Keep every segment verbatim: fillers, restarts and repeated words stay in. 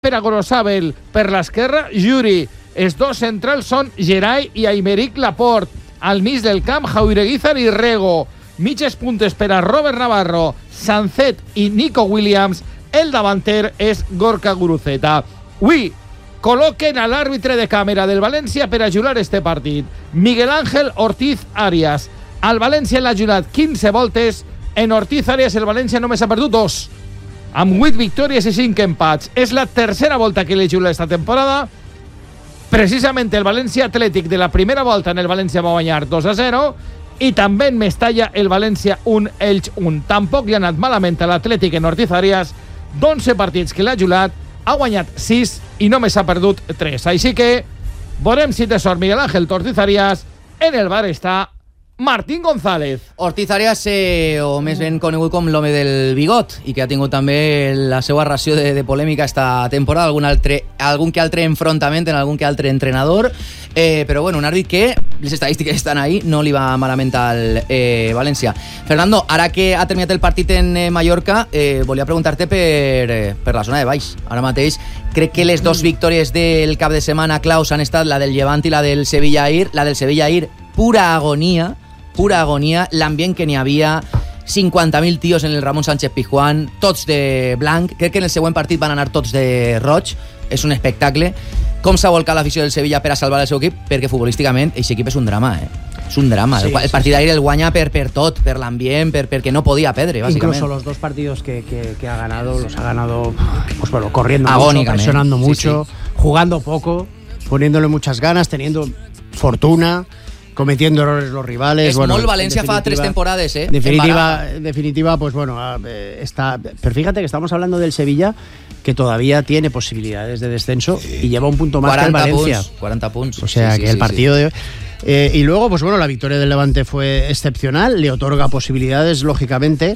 per a Gorosabel. Per l'esquerra, Yuri. Els dos centrals són Geray i Aymeric Laporte. Al mig del camp, Jaureguizar i Rego. Mitges puntes per a Robert Navarro, Sancet i Nico Williams. El davanter és Gorka Guruceta. Avui col·loquen a l'àrbitre de càmera del València per a jugar este partit. Miguel Ángel Ortiz Arias. Al València l'ha jugat quinze voltes. En Ortiz Arias el València només ha perdut dos, amb vuit victòries i cinc empats. És la tercera volta que li juga esta temporada. Precisament el València Atlètic de la primera volta en el València va guanyar dos a zero i també en Mestalla el València un, Elx un. Tampoc li ha anat malament a l'Atlètic en Ortiz Arias. d'onze partits que l'ha jugat, ha guanyat sis i només ha perdut tres. Així que veurem si té sort Miguel Ángel Ortiz Arias. En el bar està Martín González. Ortiz Arias, eh, o més ben conegut com l'home del bigot, i que ha tingut també la seva ració de, de polèmica esta temporada, algun, altre, algun que altre enfrontament en algun que altre entrenador, eh, però bueno, un àrbit que les estadístiques estan ahí, no li va malament al eh, València. Fernando, ara que ha terminat el partit en eh, Mallorca, eh, volia preguntar-te per, eh, per la zona de baix. Ara mateix crec que les dues victòries del cap de setmana claus han estat la del Llevant i la del Sevilla-Ir. La del Sevilla-Ir, pura agonia, pura agonia, l'ambient que n'hi havia, cinquanta mil tios en el Ramon Sánchez Pizjuán, tots de blanc, crec que en el següent partit van anar tots de roig, és un espectacle. Com s'ha volcat l'afició del Sevilla per a salvar el seu equip? Perquè futbolísticament aquest equip és un drama, eh? És un drama. Sí, el, el partit d'ahir el guanya per, per tot, per l'ambient, per, perquè no podia perdre, básicamente. Incluso los dos partidos que, que, que ha ganado, los ha ganado pues bueno, corriendo mucho, presionando mucho, sí, sí. jugando poco, poniéndole muchas ganas, teniendo fortuna, cometiendo errores los rivales. És bueno, molt València fa tres temporades, eh? En definitiva, en definitiva, pues bueno, está. Pero fíjate que estamos hablando del Sevilla, que todavía tiene posibilidades de descenso y lleva un punto más que el Valencia. Punts, cuarenta puntos. O sea, sí, sí, que el partido sí, sí. de... Eh, y luego, pues bueno, la victoria del Levante fue excepcional, le otorga posibilidades, lógicamente.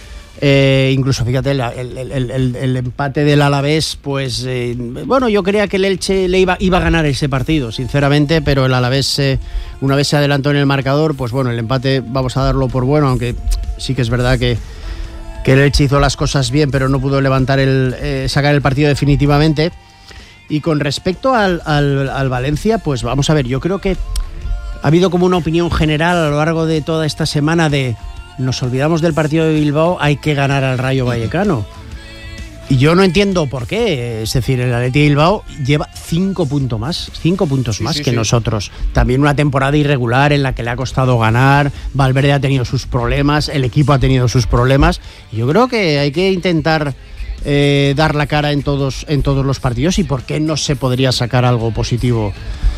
Eh, incluso, fíjate, el, el, el, el, el empate del Alavés, pues, eh, bueno, yo creía que el Elche le iba, iba a ganar ese partido, sinceramente, pero el Alavés, eh, una vez se adelantó en el marcador, pues bueno, el empate vamos a darlo por bueno, aunque sí que es verdad que, que el Elche hizo las cosas bien, pero no pudo levantar el, eh, sacar el partido definitivamente. Y con respecto al, al, al Valencia, pues vamos a ver, yo creo que ha habido como una opinión general a lo largo de toda esta semana de nos olvidamos del partido de Bilbao, hay que ganar al Rayo Vallecano. Y yo no entiendo por qué. Es decir, el Athletic Bilbao lleva cinco puntos más, cinco puntos sí, más sí, que sí. nosotros. También una temporada irregular en la que le ha costado ganar. Valverde ha tenido sus problemas, el equipo ha tenido sus problemas. Y yo creo que hay que intentar eh, dar la cara en todos, en todos los partidos. ¿Y por qué no se podría sacar algo positivo?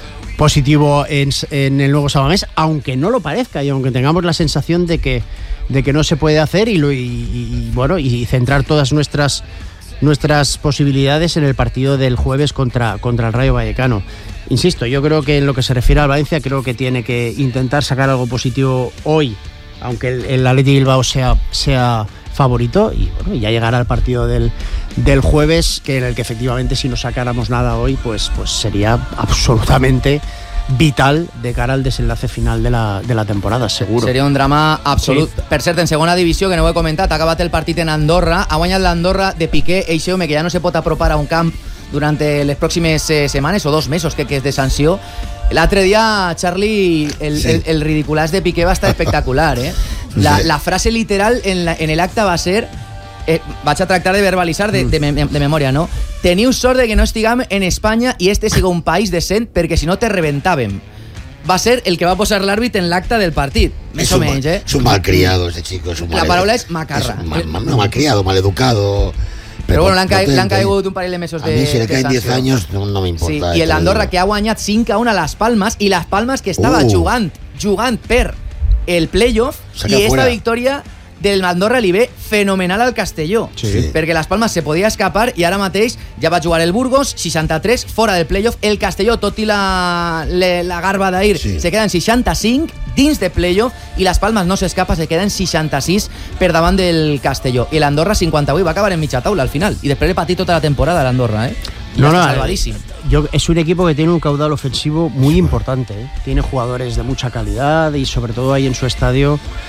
positivo en, en el nuevo Samamés, aunque no lo parezca y aunque tengamos la sensación de que, de que no se puede hacer y, lo, y, y, bueno, y centrar todas nuestras, nuestras posibilidades en el partido del jueves contra, contra el Rayo Vallecano. Insisto, yo creo que en lo que se refiere al Valencia, creo que tiene que intentar sacar algo positivo hoy, aunque el, el Athletic Bilbao sea, sea favorito, y bueno, ya llegará el partido del, del jueves, que en el que efectivamente si no sacáramos nada hoy, pues, pues sería absolutamente vital de cara al desenlace final de la, de la temporada, seguro. Seria un drama absolut. Sí. Per cert, en segona divisió, que no ho he comentat, ha acabat el partit en Andorra, ha guanyat l'Andorra de Piqué, eixe home que ja no se pot apropar a un camp durant les pròximes eh, setmanes o dos mesos que, que és de sanció. L'altre dia, Charlie, el, sí. el, el ridiculàs de Piqué va estar espectacular, eh? La, sí. la frase literal en, la, en el acte va ser, eh, vaig a tractar de verbalitzar de, de, de, de memòria, no? Teniu sort de que no estiguem en Espanya i este siga un país decent, perquè si no te reventàvem. Va ser el que va posar l'àrbit en l'acte del partit, més o menys, eh? És un malcriado, este chico. Es un la paraula és macarra. Es mal, mal, no, malcriado, maleducado. Però bueno, l'han ca caigut un parell de mesos de sanció. A mi si le caen diez años no, no me importa. Sí, i l'Andorra que ha guanyat cinc a una a les Palmes, i les Palmes que estava uh. jugant, jugant per el playoff, i esta victòria del Andorra li ve fenomenal al Castelló, sí. perquè les Palmes se podia escapar i ara mateix ja va jugar el Burgos, seixanta-tres, fora del playoff, el Castelló, tot i la, la, la garba d'ahir, sí. se queden seixanta-cinc dins de playoff i les Palmes no s'escapa, se queden seixanta-sis per davant del Castelló, i l'Andorra cinquanta-vuit va acabar en mitja taula al final, i després de patir tota la temporada l'Andorra, eh? No, no, yo, es un equipo que tiene un caudal ofensivo muy importante, ¿eh? Tiene jugadores de mucha calidad y sobre todo ahí en su estadio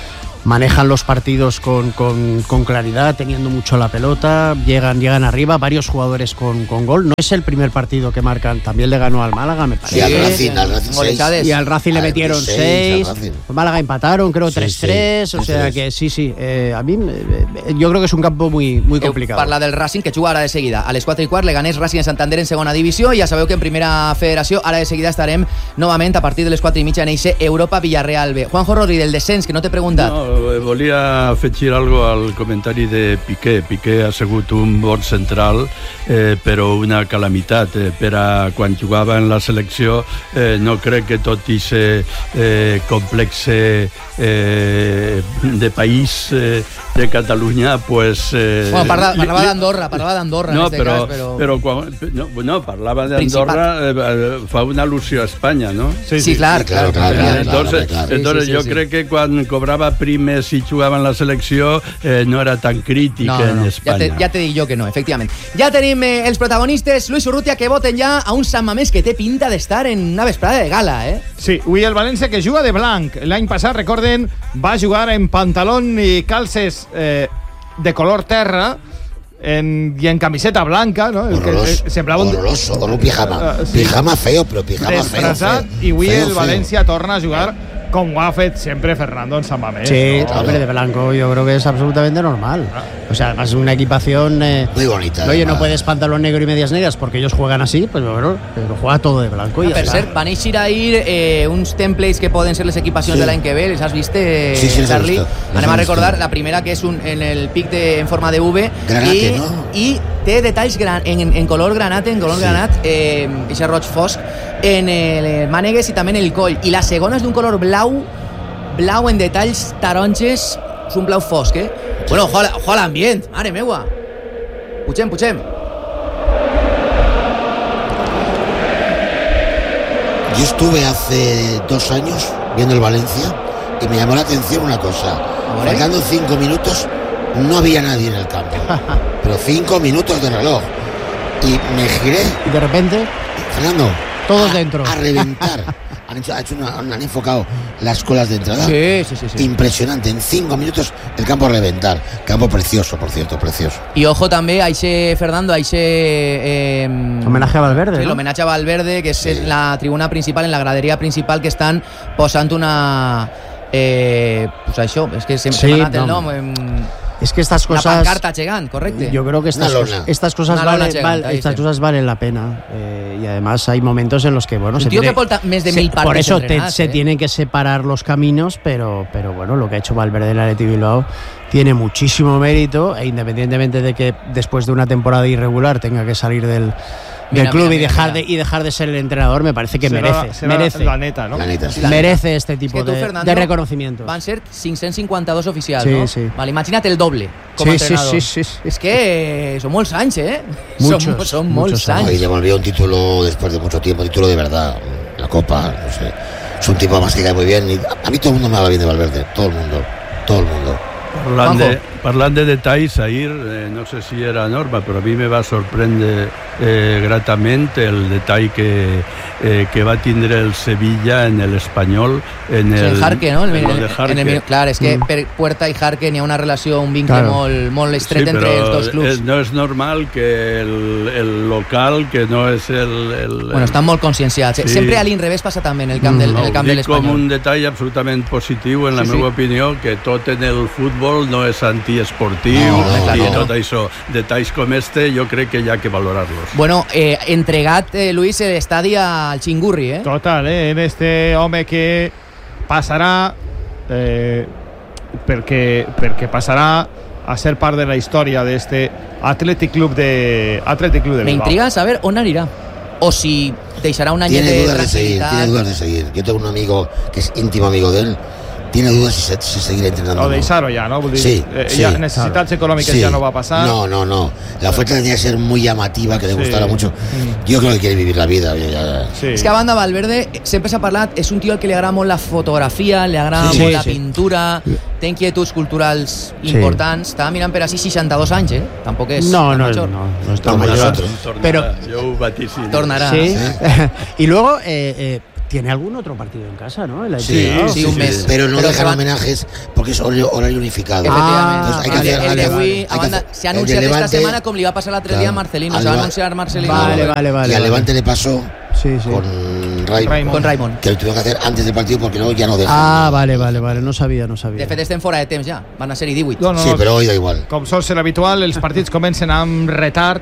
manejan los partidos con, con, con claridad, teniendo mucho la pelota, llegan, llegan arriba, varios jugadores con, con gol. No es el primer partido que marcan, también le ganó al Málaga, me parece. Sí, al Racing, al Racing seis. Y al Racing le metieron seis, al Málaga empataron, creo Sí, tres tres, sí, o sea tres. que sí, sí, eh, a mí eh, yo creo que es un campo muy, muy complicado. Parla del Racing, que juga ara de seguida. A les quatre i quart, Leganés, Racing de Santander en segona divisió, i ja sabeu que en primera federació, ara de seguida estarem novament a partir de les quatre i mitja en eixe Europa Villarreal B. Juanjo Rodri, del descens, que no t'he preguntat. No, eh, volia afegir algo al comentari de Piqué. Piqué ha sigut un bon central, eh, però una calamitat. Eh, per a quan jugava en la selecció, eh, no crec que tot i ser eh, complex eh, de país eh, de Catalunya, pues... Eh, Bueno, parla, parlava d'Andorra, parlava d'Andorra no, en este però, cas, però... però quan, no, no, parlava d'Andorra, eh, fa una al·lusió a Espanya, ¿no? Sí, sí, clar, Sí, claro, clar, claro, clar. claro. Entonces, claro. entonces Sí, sí, yo sí, creo sí. que cuando cobraba primes y jugaba en la selección eh, no era tan crítica No, no, en no. Ja, España. te, ja te dic jo que no, efectivament. Ja tenim eh, els protagonistes, Luis Urrutia, que voten ja a un Sant Mamés que té pinta d'estar en una vesprada de gala, eh? Sí, avui el València que juga de blanc. L'any passat, recorden, va jugar en pantalón i calces eh, de color terra en, i en camiseta blanca, no? El que, Horroroso, eh, semblava un horroroso, con un pijama. Uh, sí. Pijama feo, pero pijama feo, desfressat, feo. i avui Feo, el feo. València torna a jugar com ho ha fet sempre Fernando en Sant Mamés. Sí, ¿no? hombre, de blanco yo creo que es absolutamente normal. O sea, además una equipación... Eh, Muy bonita. Oye, no además. puedes pantalón negro y medias negras porque ellos juegan así, pues bueno, pero juega todo de blanco y Ah, ya per está. cert, van eixir ahir eh, uns templates que poden ser les equipacions Sí. de l'any que ve, les has vist, eh, Sí, sí, les he Charlie? visto, les Anem he a visto. recordar la primera, que és un, en el pic de, en forma de V. Granate, i, no? I té detalls gran, en, en color granate, en color Sí. granat, eh, eixe roig fosc, en el mànegues i també en el coll. I la segona és d'un color blau, blau en detalls taronges, és un blau fosc, eh? Bueno, ojo a la- ojo a l'ambient, mare meua. Pugem, pugem. Yo estuve hace dos años viendo el Valencia y me llamó la atención una cosa. ¿Vale? Faltando cinco minutos, no había nadie en el campo. Pero cinco minutos de reloj. Y me giré, Y de repente, Fernando, Todos a, dentro. a reventar. Han, hecho, ha hecho una- han enfocado las colas de entrada. Sí, sí, sí, sí. Impresionante. En cinco minutos el campo a reventar. Campo precioso, por cierto, precioso. I ojo també a eixe, Fernando, a eixe... Eh, homenaje a Valverde, sí, ¿no? l'homenatge a Valverde, que és Sí. en la tribuna principal, en la graderia principal, que estan posant una... Eh, pues això, és que sempre Sí, sí, m'ha anat el no. nom. Eh, Es que estas una cosas... pancarta gegant, correcte? Yo creo que estas, Una cos- lona. estas cosas Una lona valen, gigante, val- ahí estas sí. cosas valen la pena. Eh, y además hay momentos en los que, bueno, Un se tío tiene, que porta més de se- mil por partidos eso te- entrenats, se eh. tienen que separar los caminos, pero, pero bueno, lo que ha hecho Valverde en el Athletic Bilbao tiene muchísimo mérito, e independientemente de que después de una temporada irregular tenga que salir del, del Mira, club mira, y mira, dejar mira. de y dejar de ser el entrenador, me parece que Será- merece, será merece, la neta, ¿no? La neta, sí. la neta. merece este És tipo que tu, de, Fernando, de reconocimientos. van ser cinc-cents cinquanta-dos oficials, Sí, no? sí. Vale, imagina't el doble com a Sí, sí, entrenador. sí, sí, sí. És que són molts anys, eh? Muchos, són, són muchos molts años. No, y anys. devolvió un título después de mucho tiempo, título de verdad, la Copa, no sé. Es un tipo más que cae muy bien. Y a mí todo el mundo me habla bien de Valverde, todo el mundo, todo el mundo. Parlant de, Juanjo. parlant de detalls, ahir, eh, no sé si era norma, però a mi me va sorprendre eh, gratament el detall que, eh, que va tindre el Sevilla en el Espanyol. En Sí, el, el Jarque, no? El, en el el, de Jarque. en el, clar, és que Mm. per Puerta i Jarque n'hi ha una relació, un vincle Claro. molt, molt estret Sí, entre però els dos clubs. eh, no és normal que el, el local, que no és el... el Bueno, estan molt conscienciats. Sí. Sempre a l'inrevés passa també en el camp del, no, en el camp ho de dic com l'Espanyol. un detall absolutament positiu, en la Sí, sí. meva opinió, que tot en el futbol no és antiesportiu, No, no, i no. tot això. Detalls com este jo crec que hi ha que valorar-los. Bueno, eh, entregat, eh, Luis, l'estadi al Xingurri, eh? Total, eh? En este home que passarà eh, perquè, perquè passarà a ser part de la història d'este Athletic Club de Athletic Club de Bilbao. M'intriga saber on anirà. O si deixarà un anyet Tiene de dudas de seguir, tranquil·litat. tiene dudas de seguir. Yo tengo un amigo que es íntimo amigo de él, tiene dudas si, se, si seguirá entrenando. O o no. deixar-ho ja, no? Vull dir, Sí, eh, sí, ja necessitats econòmiques Sí. ja no va passar. No, no, no. La oferta tenía que ser muy llamativa, que le Sí. gustara mucho. Mm. Yo creo que quiere vivir la vida. oye, ya- Sí. És que a banda, Valverde, eh, sempre s'ha parlat, és un tio al que li agrada molt la fotografia, li agrada Sí, molt sí, la sí. pintura, té inquietuds culturals Sí. importants. Estava mirant per així seixanta-dos anys, eh? Tampoc és No, tan no, es- major. no, no es tan Como mayor. nosotros. Tornarà, Pero- jo ho vaticino. Tornarà. Sí. Y luego eh, eh, tiene algún otro partido en casa, ¿no? El Sí, Athletic, sí, un mes. Pero no Pero dejan se van- homenajes porque es horario, horario unificado. Efectivament. Ah, hay que el, hacer- el hay que- d'avui, hay que a banda, hacer- s'ha el anunciat de esta Levante- setmana com li va passar l'altre dia a Claro. Marcelino. Al Se va Leva- anunciar Marcelino Vale, vale, vale. y al vale. Levante le pasó Sí, sí. con Raimon, Raimon. con Raimon. que lo tuvieron que hacer antes del partido porque luego ya no dejan. Ah, vale, vale, vale. No sabía, no sabía. De fet, estem fora de temps ja. Van a ser-hi divuit. No, no, Sí, no. pero hoy da igual. Com sol ser habitual, els partits comencen amb retard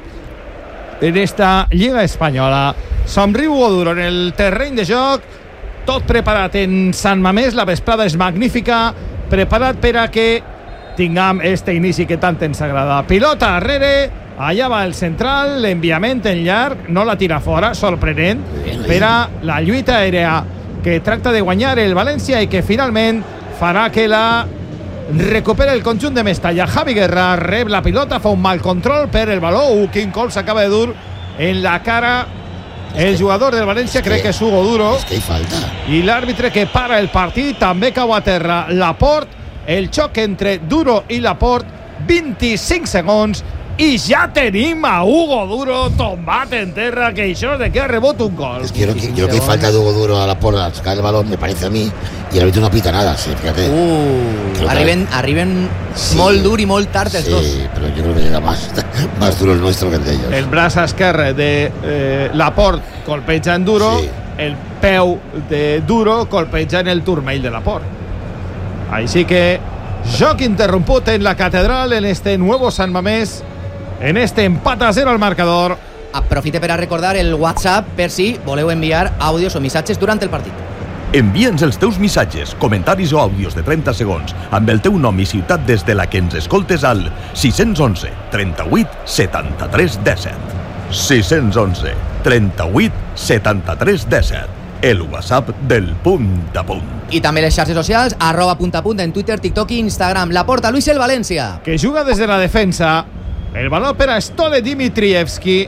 en esta Lliga Espanyola. Somriu Goduro en el terreny de joc, tot preparat en Sant Mamés, la vesprada és magnífica, preparat per a que tinguem este inici que tant ens agrada. Pilota darrere, allà va el central, l'enviament en llarg, no la tira fora, sorprenent, per a la lluita aèria que tracta de guanyar el València i que finalment farà que la recupera el conjunt de Mestalla. Javi Guerra rep la pilota, fa un mal control per el baló. Uh, quin col s'acaba de dur en la cara el jugador del València, crec que és Hugo Duro, Es que hay falta. i l'àrbitre que para el partit també cau a terra. Laporte, el xoc entre Duro i Laporte, vint-i-cinc segons i ja tenim a Hugo Duro tombat en terra, que això és de que ha rebut un gol. Es que yo creo que, yo creo que hay falta de Hugo Duro a la porra al sacar el balón, me parece a mí, y el árbitro no pita nada, sí, fíjate. Uh, Creo que- arriben, arriben Sí. molt dur i molt tard els dos. Sí, pero yo creo que llega más, más duro el nuestro que el de ellos. El braç esquerre de eh, Laporte colpeja en Duro, Sí. el peu de Duro colpeja en el turmell de Laporte. Així que joc interromput en la catedral en este nuevo San Mamés, en este empat a zero al marcador. Aprofite per a recordar el WhatsApp per si voleu enviar àudios o missatges durant el partit. Envia'ns els teus missatges, comentaris o àudios de trenta segons amb el teu nom i ciutat des de la que ens escoltes al sis u u, trenta-vuit, setanta-tres, disset. sis u u, trenta-vuit, setanta-tres, disset. El WhatsApp del Punt a Punt. I també les xarxes socials, arroba punt a punt en Twitter, TikTok i Instagram. La porta Luis el València. Que juga des de la defensa. El baló per a Stole Dimitrievski.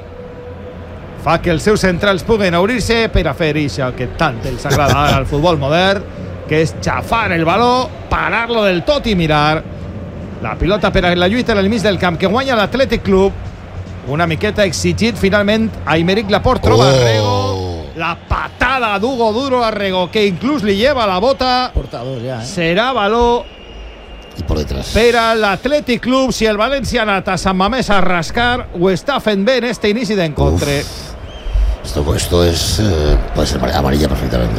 Fa que els seus centrals puguen obrir-se per a fer això que tant els agrada ara al futbol modern, que és xafar el baló, parar-lo del tot i mirar. La pilota per a la lluita en el mig del camp, que guanya l'Athletic Club. Una miqueta exigit finalment a Aymeric Laporte. Troba Oh. Rego. La patada d'Hugo Duro a Rego, que inclús li lleva la bota. Portadors ja, eh? Serà baló Y por detrás. per a l'Athletic Club. Si el València ha anat a Sant Mamés a rascar, ho està fent bé en este inici d'encontre. Esto, esto es. eh, puede ser amarilla perfectamente.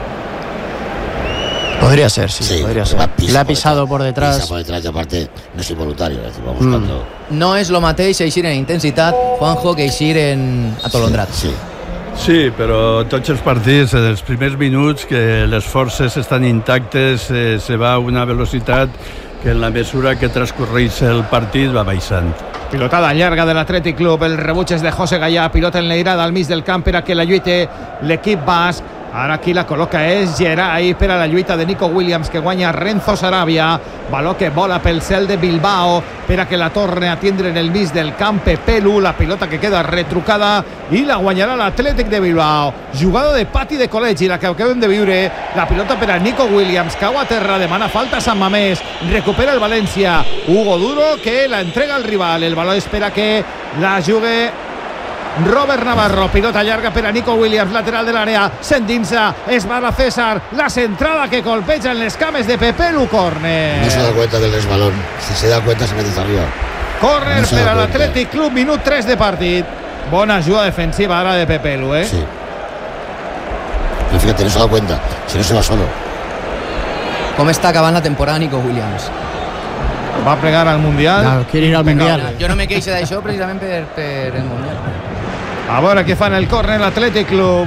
Podría ser, sí, podría ser. va, pisa Le ha por pisado por detrás. Pisa por detrás y aparte no es involuntario. Es decir, va buscando. No és lo mateix eixir en intensitat, Juanjo, que eixir en atolondrat. Sí. Sí, però tots els partits, en els primers minuts, que les forces estan intactes, eh, se va a una velocitat que en la mesura que transcorreix el partit va baixant. Pilotada llarga de l'Athletic Club. El rebuig és de José Gallà. Pilota enlairada al mig del camp per a que la lluite l'equip basc. Ara qui la col·loca és Geray per a la lluita de Nico Williams, que guanya Renzo Sarabia. Baló que vola pel cel de Bilbao per a que la torne a tindre en el mig del camp Pepelu. La pilota que queda retrucada i la guanyarà l'Athletic de Bilbao. Jugada de pati de col·legi, la que acabem de viure. La pilota per a Nico Williams, cau a terra, demana falta a Sant Mamés. Recupera el València. Hugo Duro, que la entrega al rival. El baló espera que la jugue Robert Navarro. Pilota llarga per a Nico Williams, lateral de l'àrea, s'endinsa, es va a César, la centrada que colpeja en les cames de Pepelu. Córner. No se da cuenta del resbalón. Si se da cuenta, se mete hacia arriba. Córner No se per da a cuenta. l'Athletic Club, minut tres de partit. Bona ajuda defensiva ara de Pepelu, eh? Sí. Pero fíjate, no se da cuenta. Si no, se va solo. Com està acabant la temporada Nico Williams? Va plegar al Mundial. Claro, quiere ir al Mundial. Jo no me queixo d'això precisament per, per el Mundial. A veure què fan el córner l'Athletic Club.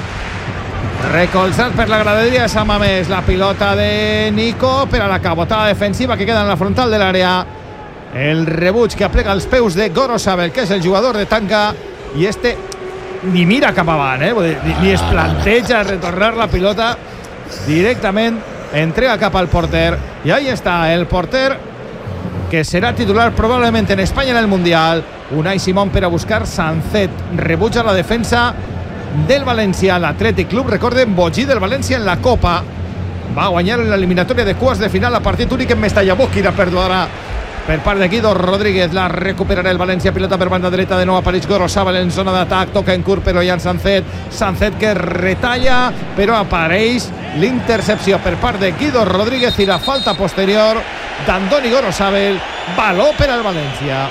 Recolzat per la graderia de Sant Mamés. La pilota de Nico per a la cabotada defensiva que queda en la frontal de l'àrea. El rebuig que aplega els peus de Gorosabel, que és el jugador de tanca, i este ni mira cap avant, eh? ni, ni es planteja retornar la pilota, directament entrega cap al porter, i ahí està el porter que serà titular probablement en Espanya en el Mundial. Unai Simón per a buscar Sancet. Rebutja la defensa del València. L'Athletic Club, recorden, bogí del València en la Copa. Va guanyar en l'eliminatòria de quarts de final a partit únic en Mestalla. Boquira, perdó, ara per part de Guido Rodríguez. La recuperarà el València, pilota per banda dreta, de nou apareix Gorosabel en zona d'atac, toca en curt però hi ha Sancet, Sancet que retalla, però apareix l'intercepció per part de Guido Rodríguez i la falta posterior d'Andoni Gorosabel. Baló per al València.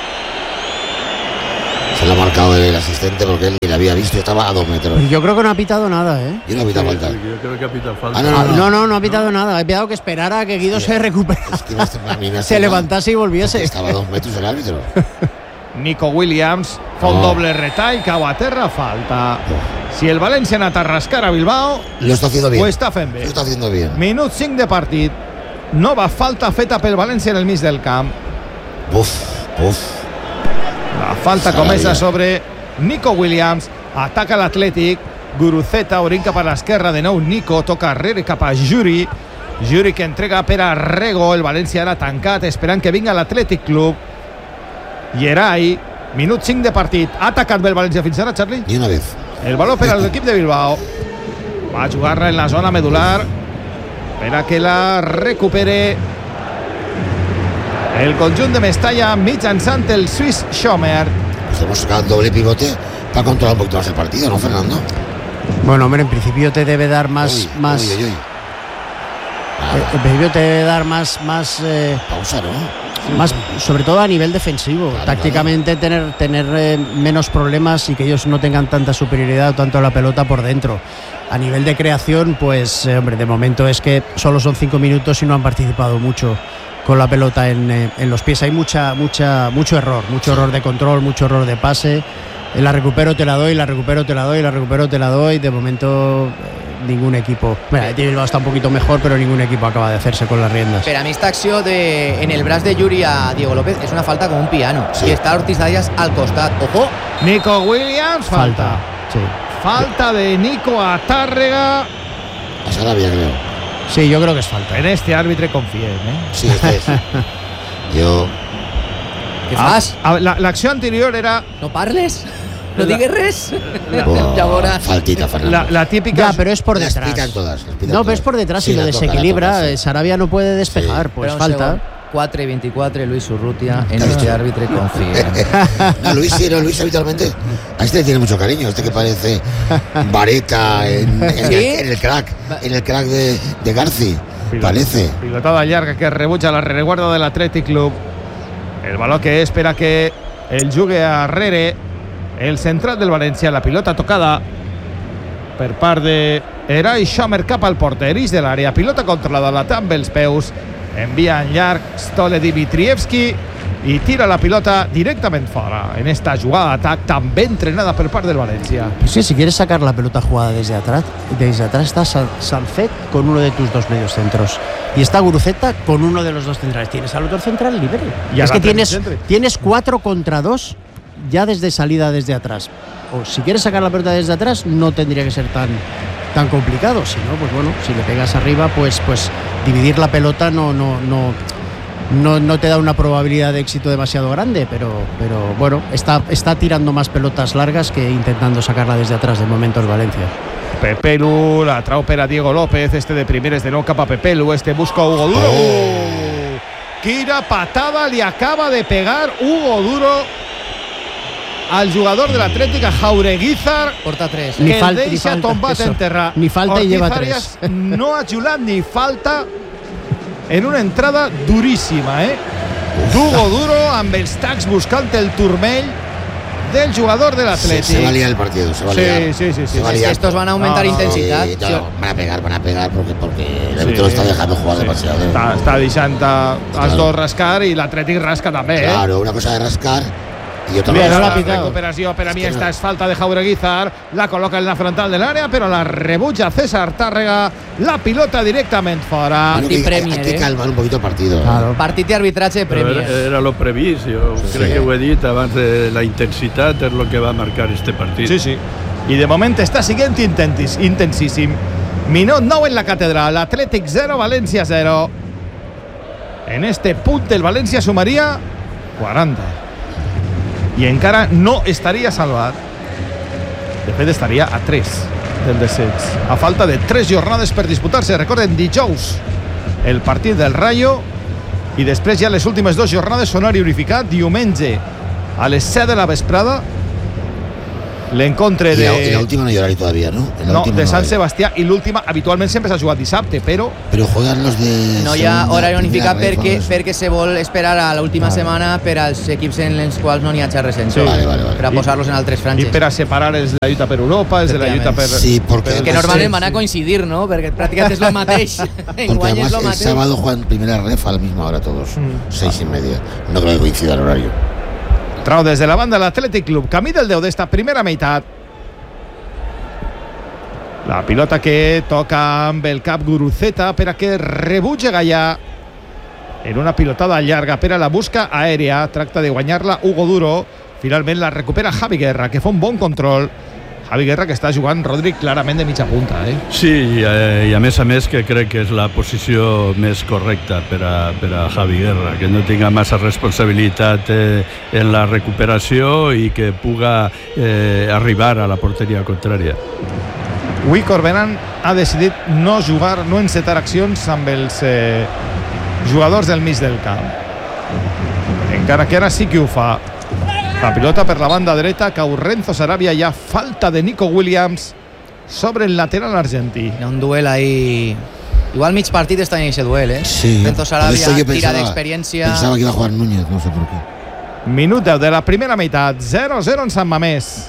Se lo ha marcado el asistente porque él ni la había visto y estaba a dos metros. Yo creo que no ha pitado nada, ¿eh? Yo no he pitado Sí, falta. yo creo que ha pitado falta. Ah, no, no, no. No, no, no ha pitado nada. He pillado que esperara a que Guido se recuperase, Es que me hace- a mí me hace se mal, levantase y porque volviese. estaba a dos metros el árbitro. Nico Williams fa un Oh. doble retall, cau a terra, falta. Si el València ha anat a rascar a Bilbao, Lo está haciendo bien. ho està fent bé. Lo está haciendo bien. Minut cinc de partit. Nova falta feta pel València en el mig del camp. Uf, uf. La falta Sarabia. comença sobre Nico Williams. Ataca l'Atlètic. Guruceta obrint cap a l'esquerra. De nou Nico. Toca arrere cap a Juri. Juri que entrega per a Rego. El València ara tancat, esperant que vinga l'Atlètic Club. Yeray. Minut cinc de partit. Ha atacat bé el València fins ara, Charlie? Ni una vez. El baló per a l'equip de Bilbao. Va a jugar-la en la zona medular per a que la recupere el conjunt de Mestalla mitjançant el suís Schomer. Pues hemos sacado el doble pivote para controlar un poquito más el partido, ¿no, Fernando? Bueno, hombre, en principio te debe dar más, Uy, más, uy, uy, uy. eh, Nada, en principio te debe dar más, más, eh, pausa, ¿no? más, sobre todo a nivel defensivo. Claro, Tácticamente tener, tener eh, menos problemas y que ellos no tengan tanta superioridad o tanto la pelota por dentro. A nivel de creación, pues, eh, hombre, de momento es que solo son cinco minutos y no han participado mucho con la pelota en, eh, en los pies. Hay mucha, mucha, mucho error, mucho error de control, mucho error de pase. Eh, La recupero, te la doy, la recupero, te la doy, la recupero, te la doy. De momento, eh, ningún equipo. Bueno, el Bilbao está un poquito mejor, pero ningún equipo acaba de hacerse con las riendas. Per a mi esta acció de, en el braç de Yuri a Diego López és una falta com un piano. Sí. I està Ortiz Arias al costat. Ojo, Nico Williams, falta. Falta. Sí. Falta de Nico a Tàrrega. A Sarabia, creo. Sí, yo creo que es falta. En este árbitro confiem, eh? Sí, este es. Yo. què fas? Ah, ah, la- L'acció anterior era No parles? No La- digues res? Oh, Ja veuràs. faltita, Fernando. la, la típica. Ya, pero es por Las detrás. pitan todas, las pitan No, pero es todas. por detrás Sí, y lo la toca, la desequilibra. toca, sí. eh, Sarabia no puede despejar, pues Espera un falta. segon. quatre i veinticuatro, Luis Urrutia, en Claro. este árbitro confía. No, Luis sí, no, Luis habitualmente a este le tiene mucho cariño, este que parece vareta en, en, ¿Sí? el, en el crack, en el crack de, de Garci, parece. Pilotada llarga que rebutja la rereguarda de l'Atlètic Club. El baló que espera que el jugui a Rere, el central del València. La pilota tocada per part de Yeray Schomer cap al porter ix de l'àrea. Pilota controlada, la té amb els peus. Envia en llarg Stole Dimitrievski i tira la pilota directament fora. En esta jugada d'atac també entrenada per part del València. Es que si quieres sacar la pelota jugada desde atrás, desde atrás está San- Sancet con uno de tus dos medios centros y está Guruceta con uno de los dos centrales. Tienes al otro central libre. Y Es al que tienes, centro. tienes cuatro contra dos ya desde salida desde atrás. O si quieres sacar la pelota desde atrás, no tendría que ser tan tan complicado. Si no, pues bueno, si le pegas arriba, pues pues dividir la pelota no no no no, no te da una probabilidad de éxito demasiado grande, pero, pero bueno, está, está tirando más pelotas largas que intentando sacarla desde atrás de momento el Valencia. Pepelu, la trau per a Diego López, este de primeres de nou cap a Pepelu, este busca a Hugo Duro. Uh, quina patada li acaba de pegar Hugo Duro al jugador de l'Atlètic, a Jaureguizar, Porta tres. que Ni el falta- ni deixa falta, tombat eso. en terra. Ni falta i Ortiz lleva Arias tres. no ha xulat ni falta en una entrada duríssima, eh? D'Hugo Duro amb els tacs buscant el turmell del jugador de Se, l'Atlètic. se va a liar el partido, se va a Sí, liar. sí, sí, sí. Se va a Es que liar. estos van a aumentar No, no, intensidad. Sí, no, Sí. van a pegar, van a pegar porque, porque el Sí. árbitro lo está dejando jugar Sí. demasiado. Està, està deixant a- els Claro. dos rascar i l'Atlètic rasca també, eh? Claro, una cosa de rascar y otra Bien, cosa la ha pitado. recuperació per a Es mi que esta no. es falta de Jaureguizar, la coloca en la frontal del área, pero la rebutja César Tàrrega, la pilota directament fora. Bueno, que hay, Premier, hay que eh. calmar un poquito el partido. Claro. Partit i arbitratge Però era, Premier. era lo previst, jo Sí, crec sí. que ho he dit abans, de la intensitat és el que va marcar este partit. Sí, sí. I de moment està siguent intentis, intensíssim. Minut nou en la catedral, Atlètic zero, València zero. En este punt el València sumaria quaranta. I encara no estaria salvat. De fet, estaria a tres del descens. A falta de tres jornades per disputar-se. Recorden, dijous, el partit del Rayo i després ja les últimes dues jornades són horari unificat, diumenge a les set de la vesprada l'encontre de... Y la última no hay horario todavía, ¿no? No, de San Sebastià, i l'última habitualment sempre s'ha jugat dissabte, però... Però juegan los de... No hi ha horari unificat perquè, perquè se vol esperar a l'última vale. setmana per als equips en els quals no n'hi ha recents. Sí. Vale, vale, vale. Per a posar-los en altres franges. I per a separar els de la lluita per Europa, els de la lluita per... Sí, porque... Que normalment van a coincidir, ¿no? Perquè pràcticament és el mateix. Porque además el sábado juegan primera ref a la misma hora todos, mm. seis y media. No creo que coincida el horario. Trau des de la banda l'Athletic Club, camí del deu d'esta primera meitat. La pilota que toca amb el cap Guruceta per a que rebutge Gallà en una pilotada llarga per a la busca aèria. Tracta de guanyar-la Hugo Duro. Finalment la recupera Javi Guerra, que fa un bon control. Javi Guerra, que està jugant, Rodri, clarament de mitja punta. Eh? Sí, i, eh, i a més a més que crec que és la posició més correcta per a, per a Javi Guerra, que no tinga massa responsabilitat eh, en la recuperació i que puga eh, arribar a la porteria contrària. Avui Corberan ha decidit no jugar, no encetar accions amb els eh, jugadors del mig del camp. Encara que ara sí que ho fa. La pilota per la banda dreta, cau Renzo Sarabia, hi ha falta de Nico Williams sobre el lateral argentí. Hi ha un duel ahí... Igual mig partit està en aquest duel, eh? Sí, Renzo Sarabia, pensaba, tira d'experiència... Pensava que iba a jugar Núñez, no sé por qué. Minut deu de la primera meitat, zero a zero en Sant Mamés.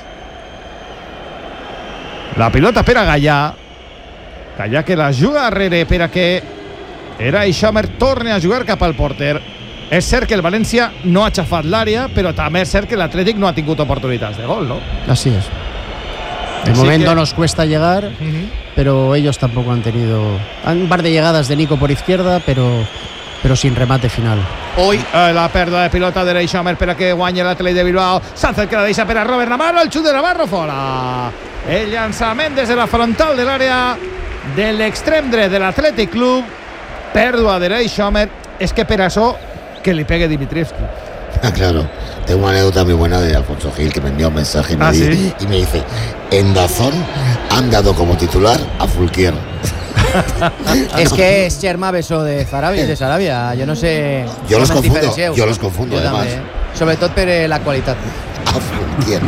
La pilota per a Gallà. Gallà que la juga darrere per a que Eray Schomer torni a jugar cap al porter. És cert que el València no ha xafat l'àrea, però també és cert que l'Atlètic no ha tingut oportunitats de gol, ¿no? Así es. De Así momento que... nos cuesta llegar, uh-huh. pero ellos tampoco han tenido... Un par de llegadas de Nico por izquierda, pero, pero sin remate final. Hoy eh, la pèrdua de pilota d'Eray Schomer per a que guanyi l'Atlètic de Bilbao. Sánchez que la deixa per a Robert Navarro, el xut de Navarro fora. El llançament des de la frontal de l'àrea de l'extrem dret de l'Atlètic Club. Pèrdua d'Eray Schomer. És que per això que li pegue Dimitrievski. Ah, claro. Tengo una anécdota muy buena de Alfonso Gil, que me envió un mensaje y me, ¿Ah, di, sí? y me dice: en Dazón han dado como titular a Fulquier. Es que es Germà Bessó de Sarabia, de Sarabia. Yo no sé... Yo los confundo, yo los confundo, jo además. També, sobretot per eh, la qualitat. A Fulquier.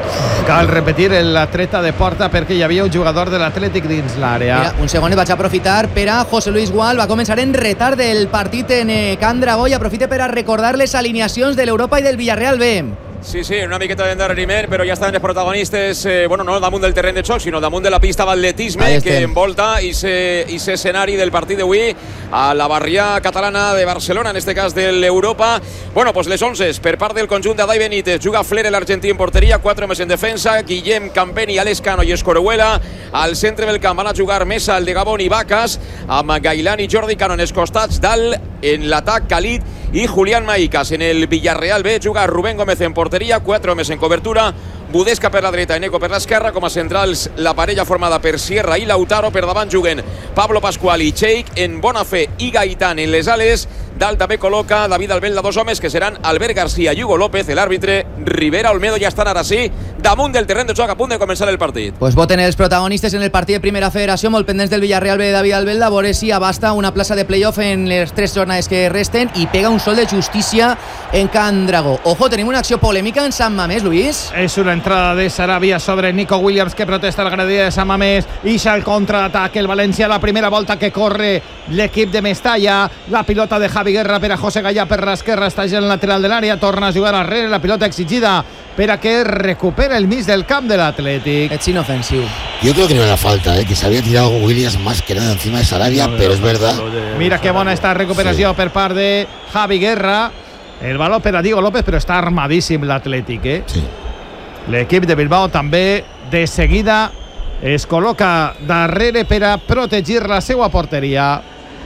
Cal repetir la treta de porta perquè hi havia un jugador de l'Atlètic dins l'àrea. Mira, un segon i vaig aprofitar per a José Luis Gual. Va començar en retard del partit en eh, Can Dragó i aprofite per a recordar les alineacions de l'Europa i del Villarreal B. Sí, sí, una miqueta d'endarreriment, però ja estan els protagonistes, eh, bueno, no damunt del terreny de xoc, sinó damunt de la pista d'atletisme que envolta i ese escenari del partit d'avui a la barrià catalana de Barcelona, en este cas de l'Europa. Bueno, pues les onze per part del conjunt d'Adai Benítez. Juga Fler, l'argentí en porteria, quatre més en defensa, Guillem, Campeni, Alescano i Escorehuela. Al centre del camp van a jugar Mesa, el de Gabón i Vacas, amb Gailán i Jordi Cano en els costats. Dalt en l'atac, Khalid i Julián Maicas. En el Villarreal B juga Rubén Gómez en porteria, quatre homes en cobertura, Budesca per la dreta i Neco per l'esquerra. Com a centrals, la parella formada per Sierra i Lautaro. Per davant juguen Pablo Pascual i Cheik, en Bonafé i Gaitán en les ales. Dalt també col·loca David Albelda, dos homes que seran Albert García i Hugo López. L'àrbitre Rivera Olmedo ja estan ara sí damunt del terreny de joc, a punt de començar el partit. Pues voten els protagonistes en el partit de Primera Federació, molt pendents del Villarreal B de David Albelda, a veure si abasta una plaça de playoff en les tres jornades que resten i pega un sol de justícia en Can Dragó. Ojo, tenim una acció polèmica en Sant Mamés, Luis. És una entrada de Sarabia sobre Nico Williams, que protesta el gradí de Sant Mamés. Ixa el contraatac, el València, la primera volta que corre l'equip de Mestalla. La pilota de Javi Guerra per a José Gallà per l'esquerra, està ja en el lateral de l'àrea, torna a jugar arrere, la pilota exigida per a que recupere el mig del camp de l'Atlètic. Ets inofensiu. Yo creo que no era falta, ¿eh? Que se había tirado Williams más que nada encima de Sarabia, no, pero es verdad. Mira qué bona esta recuperació sí. per part de Javi Guerra. El baló per a Diego López, però està armadíssim l'Atlètic, eh? Sí. L'equip de Bilbao també de seguida es col·loca darrere per a protegir la seva porteria.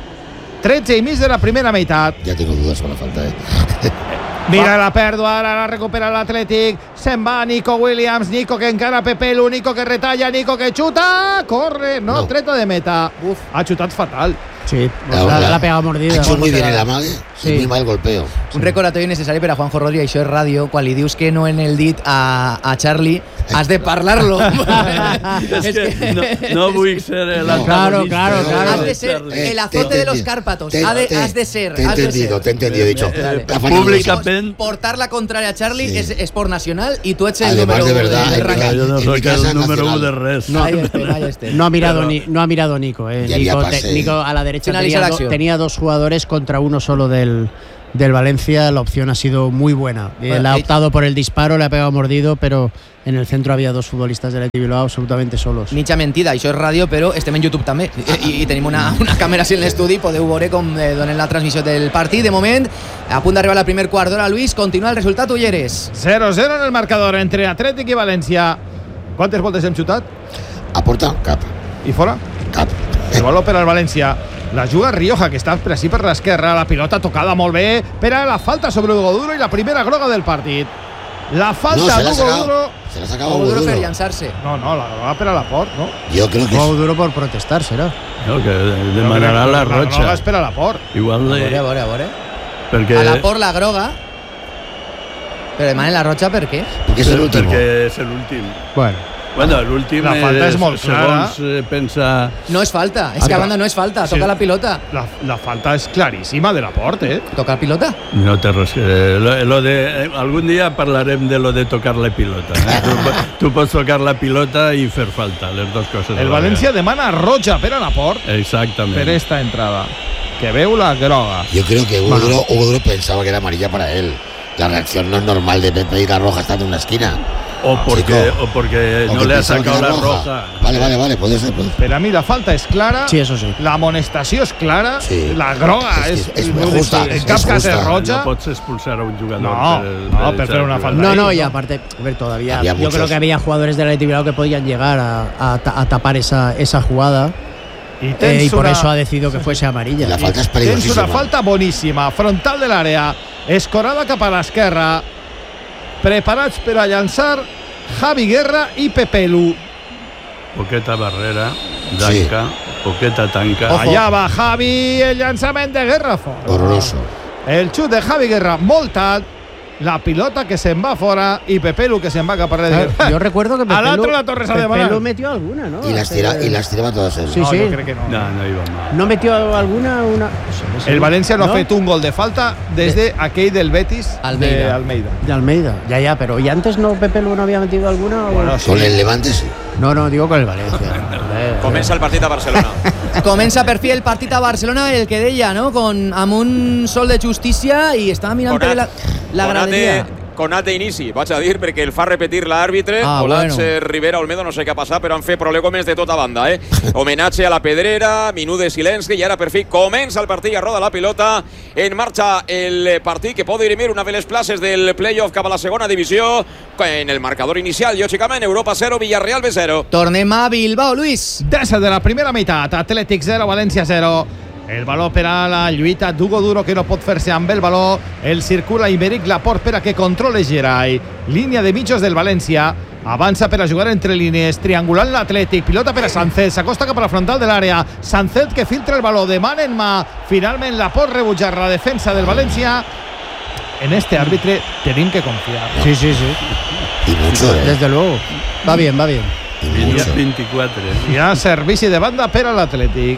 tretze i mig de la primera meitat. Ja tengo dudas sobre la falta, eh? Mira la pèrdua, ara la recupera l'Atlètic. Se'n va Nico Williams, Nico que encara Pepelu, Nico que retalla, Nico que xuta, corre, no, no. Treta de meta. Uf, ha xutat fatal. Sí, la, la, la pega mordida. Ha hecho muy bien el amague. Sí. Muy mal golpeo. Un sí. recordatori necessari per a Juanjo Rodri, això és ràdio, quan li dius que no en el dit a, a Charlie, has de parlar-lo. es que no, no vull ser el no, claro, claro, claro. Has de ser el azote de los Cárpatos. Te, ha de, te, has de ser. Te he entendido, te he entendido. He dicho, eh, eh, públicamente. Portar la contraria a Charlie sí. es esport nacional y tú eres el Además, número de verdad, del ranking. Yo no soy el número uno de res. No, este, este. no ha mirado ni, no ha mirado Nico. Eh. Nico, te, Nico a la derecha tenía, do, tenía dos jugadores contra uno solo del, del Valencia. La opción ha sido muy buena. Bueno, Él ha optado por el disparo, le ha pegado mordido, pero en el centro había dos futbolistas del Athletic Bilbao absolutamente solos. Mitja mentida, això és ràdio, però estem en YouTube també. I, i tenim una, una càmera així en l'estudi, podeu veure com eh, donen la transmissió del partit. De moment, a punt d'arribar la primer quart d'hora, Luis, continua el resultat, Ulleres. cero cero en el marcador entre Atlètic i València. Quantes voltes hem xutat? A porta, cap. I fora? Cap. El valor per al València. La juga Rioja, que està per així per l'esquerra. La pilota tocada molt bé. Per a la falta sobre Hugo Duro i la primera groga del partit. La falta no, d'Hugo Duro. Se l'ha sacado Hugo Duro Duro per llançar-se. No, no, la groga per a la Port, ¿no? Yo creo que Hugo Duro por protestar, será. No, que demanarà la Rocha. La groga és per a la Port. Igual de... A veure, a veure, a veure. Perquè... A la Port la groga. Però demanen la Rocha per què? Porque es el último. Perquè és l'últim. Bueno. Bueno, l'últim la falta és molt clara. Segons eh, pensa... No és falta, és que a banda no és falta, toca sí. la pilota. La, la falta és claríssima de la Port, eh? Toca la pilota? No té res. Eh, lo, lo de, eh, algun dia parlarem de lo de tocar la pilota. Eh? tu, tu pots tocar la pilota i fer falta, les dues coses. El València demana roja per a la Port. Exactament. Per esta entrada. Que veu la groga. Yo creo que Hugo Duro, Hugo Duro pensaba que era amarilla para él. La reacción no es normal de pedir la roja estando en una esquina. O porque, o porque o no le ha sacado la roja. roja. Vale, vale, vale, puede ser. Puede ser. Per a mi la falta és clara. Sí, eso sí. La amonestació és clara. Sí. La groga és, és, és, és justa. En cap cas és roja. No pots expulsar a un jugador. No, per, no, per, per fer una falta. No, no, y aparte, a ver, todavía. Había yo muchos. creo que había jugadores del Athletic Bilbao que podían llegar a, a, a tapar esa, esa jugada. Y, eh, y por una... eso ha decidido que fuese amarilla. Y la falta és Tens peligrosísima. una falta boníssima, frontal de l'àrea, escorada cap a l'esquerra, preparats per a llançar Javi Guerra i Pepe Lu. Poqueta barrera, tanca, sí. Poqueta tanca. Ojo. Allà va Javi, el llançament de Guerra fora. Horroroso. El xut de Javi Guerra molt alt, la pilota que se'n va fora i Pepe Lu que se'n va cap a darrere. Yo recuerdo que Pepe Lu, la Torres Pepe Lu metió alguna, ¿no? Y las, tira, y las tiraba todas él. Sí, no, sí. yo creo que no. No, no iba mal. ¿No metió alguna? Una... El Valencia no, ¿no? ha fet un gol de falta desde aquell del Betis Almeida. de Almeida. De Almeida, ya, ya, pero ¿y antes no Pepe Lu no había metido alguna? O... Bueno, sí. Con el Levante sí. No, no, digo con el Valencia. Comença el partit a Barcelona. Comença per fi el partit a Barcelona, el que deia, no? Con, amb un sol de justícia i estava mirant per la, la graderia. Conat d'inici, vaig a dir, perquè el fa repetir l'àrbitre. Ah, Volats, bueno. eh, Rivera, Olmedo, no sé què ha passat, però han fet prolegòmens de tota banda, eh? Homenatge a la Pedrera, minut de silenci, i ara per fi comença el partit, ja roda la pilota, en marxa el partit que pot dirimir una de les places del playoff cap a la segona divisió, en el marcador inicial, lògicament, Europa zero, Villarreal B zero. Tornem a Bilbao, Luis. Des de la primera meitat, Atlètic zero, València zero. El valor per a la lluita d'Hugo Duro, que no pot fer-se amb el valor. El circula Aymeric Laporte per a que controle Geray. Línia de mitjos del València. Avança per a jugar entre línies, triangulant l'Atlètic. Pilota per a Sánchez, s'acosta cap a la frontal de l'àrea. Sánchez que filtra el valor de man en mà. Finalment Laporte rebutjar la defensa del València. En este árbitro tenim que confiar. Sí, sí, sí. Y mucho, ¿eh? Desde luego. Va bien, va bien. Y mucho. veinticuatro. Hi ha servici de banda per a l'Atlètic.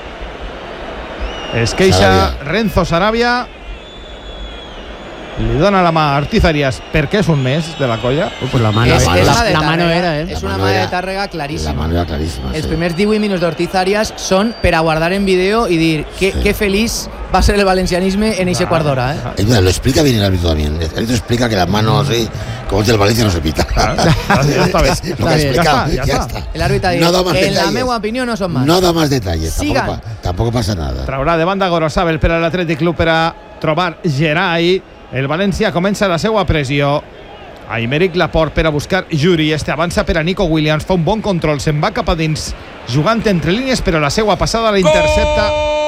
Es queixa Sarabia. Renzo Sarabia. Li dona la mà a Ortiz Arias perquè és un mes de la colla. Uh, pues la mano, És, mano- és la, una de la mano Tàrrega, era, ¿eh? És La una mano mà de era- Tàrrega La claríssima. mano era clarísima. Els sí. primers divuit minuts d'Ortiz Arias són per a guardar en vídeo i dir que, Sí. que feliç va ser el valencianisme en ese quart d'hora, eh? Es verdad, lo explica bien el árbitro también. El árbitro explica que las manos, sí, como es del Valencia, no se pita. Ya está bien. Lo que ha bien. explicado, Ya está, ya ya está. está. El àrbitre ha dit, No da más en la detalles. meva opinió no són más. No da más detalles. Tampoco, Sigan. pa- tampoco pasa nada. Traurà de banda Gorosabel per a l'Atlètic Club per a trobar Geray. El València comença la seva pressió. Aymeric Laporte per a buscar Juri. Este avança per a Nico Williams. Fa un bon control. Se'n va cap a dins jugant entre línies, però la seva passada la intercepta.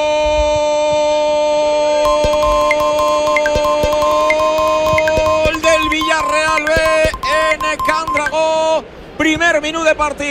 Gol del Villarreal B en Can Dragó. Primer minut de partit.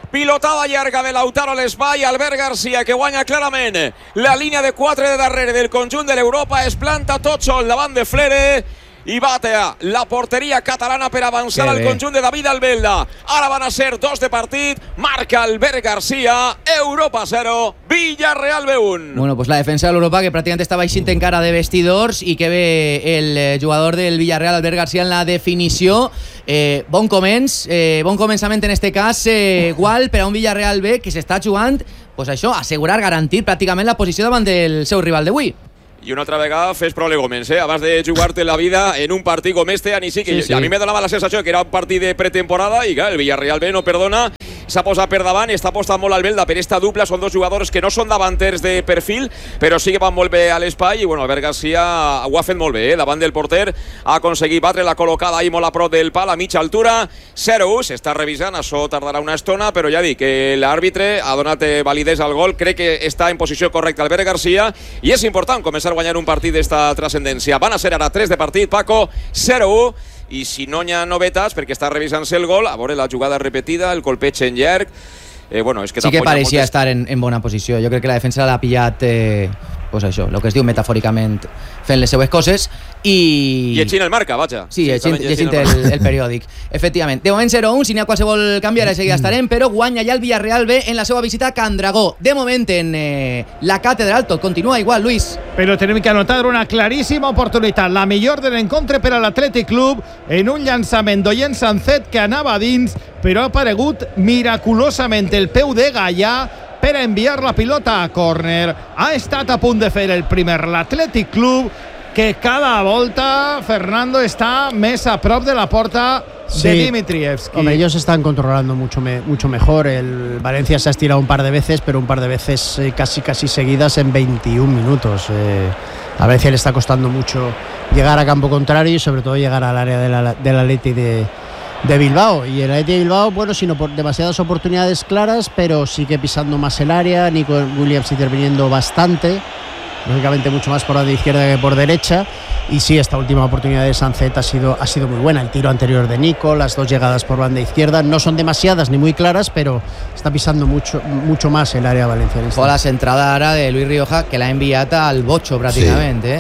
Pilotada llarga de Lautaro a l'espai, Albert Garcia, que guanya clarament la línia de quatre de darrere del conjunt de l'Europa, es planta tot sol davant de Frere i batea la porteria catalana per avançar al conjunt de David Albelda. Ara van a ser dos de partit, marca Albert Garcia, Europa zero, Villarreal B un. Bueno, pues la defensa de l'Europa, que pràcticament estava eixint encara de vestidors, i que ve el jugador del Villarreal, Albert Garcia, en la definició. Eh, bon començ, eh, bon començament en este cas, eh, igual per a un Villarreal B que s'està jugant, pues això, assegurar, garantir pràcticament la posició davant del seu rival d'avui. I una altra vegada fes prolegomens, eh? Abans de jugar-te la vida en un partit com este, a, sí, que sí, sí. a mi me donava la sensació que era un partit de pretemporada i clar, el Villarreal B no perdona, s'ha posat per davant, està apostant molt al Belda per esta dupla, són dos jugadors que no són davanters de perfil, però sí que van molt bé a l'espai, i bueno, Albert Garcia ho ha fet molt bé, eh? Davant del porter, ha aconseguit batre la col·locada ahí molt a prop del pal, a mitja altura, zero u, s'està revisant, això tardarà una estona, però ja dic que l'àrbitre ha donat validesa al gol, crec que està en posició correcta Albert Garcia, i és important començar a guanyar un partit d'esta transcendència. Van a ser ara tres de partit, Paco, zero u, i si no hi ha novetats, perquè està revisant-se el gol, a veure la jugada repetida, el colpeig en llarg, eh, bueno, és que sí que pareixia moltes... estar en, en bona posició. Jo crec que la defensa l'ha pillat, eh, pues això, el que es diu metafòricament, fent les seues coses, i... llegint el marca, vaja. Sí, llegint, llegint el, el, el periòdic, efectivament. De moment zero u, si n'hi ha qualsevol canvi, ara seguida estarem, però guanya ja el Villarreal B en la seva visita a Can Dragó. De moment en eh, la Catedral tot continua igual, Luis. Però tenim que anotar una claríssima oportunitat, la millor de l'encontre per a l'Atlètic Club, en un llançament d'Oyen Sancet que anava a dins, però ha aparegut miraculosament el peu de Gallà per a enviar la pilota a córner. Ha estat a punt de fer el primer l'Atlètic Club, que cada volta Fernando está més a prop de la porta sí. de Dimitrievski. Hombre, ellos están controlando mucho, me, mucho mejor. El Valencia se ha estirado un par de veces, pero un par de veces eh, casi casi seguidas en veintiún minutos. Eh, a Valencia le está costando mucho llegar a campo contrario y sobre todo llegar al área de la, del Atleti de, de Bilbao. Y el Atleti de Bilbao, bueno, sino por demasiadas oportunidades claras, pero sigue pisando más el área. Nico Williams interviniendo bastante, lógicamente mucho más por la de izquierda que por derecha, y sí, esta última oportunidad de Sancet ha sido, ha sido muy buena. El tiro anterior de Nico, las dos llegadas por banda izquierda no son demasiadas ni muy claras, pero está pisando mucho, mucho más el área valencianista. O la centrada ara de Luis Rioja, que l'ha enviat al bocho pràcticament, sí. eh?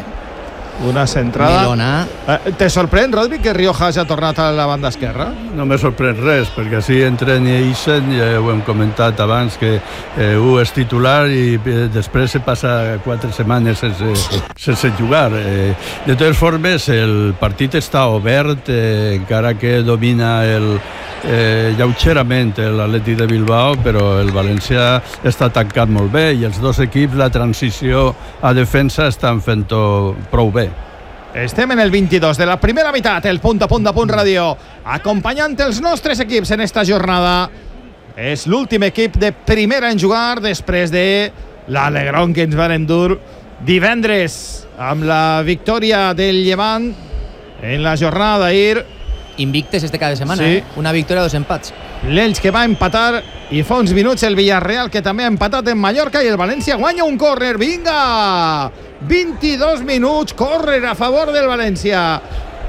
Una centrada. Milona. Eh, te sorprèn, Rodri, que Rioja hagi tornat a la banda esquerra? No me sorprèn res, perquè si entren i eixen, ja ho hem comentat abans, que eh, un és titular i eh, després se passa quatre setmanes sense, sense jugar. Eh, de totes formes, el partit està obert, eh, encara que domina el eh, lleugerament l'Atlètic de Bilbao, però el València està tancat molt bé i els dos equips, la transició a defensa, estan fent-ho prou bé. Estem en el vint-i-dos de la primera meitat, el punt a punt de Punt Ràdio, acompanyant els nostres equips en esta jornada. És l'últim equip de primera en jugar després de l'alegrón que ens van endur divendres amb la victòria del Llevant en la jornada d'ahir. Invictes este cada setmana, sí. eh? Una victòria, dos empats. L'Elx que va empatar, i fa uns minuts el Villarreal, que també ha empatat en Mallorca, i el València guanya un córner. Vinga! vint-i-dos minuts, córner a favor del Valencia.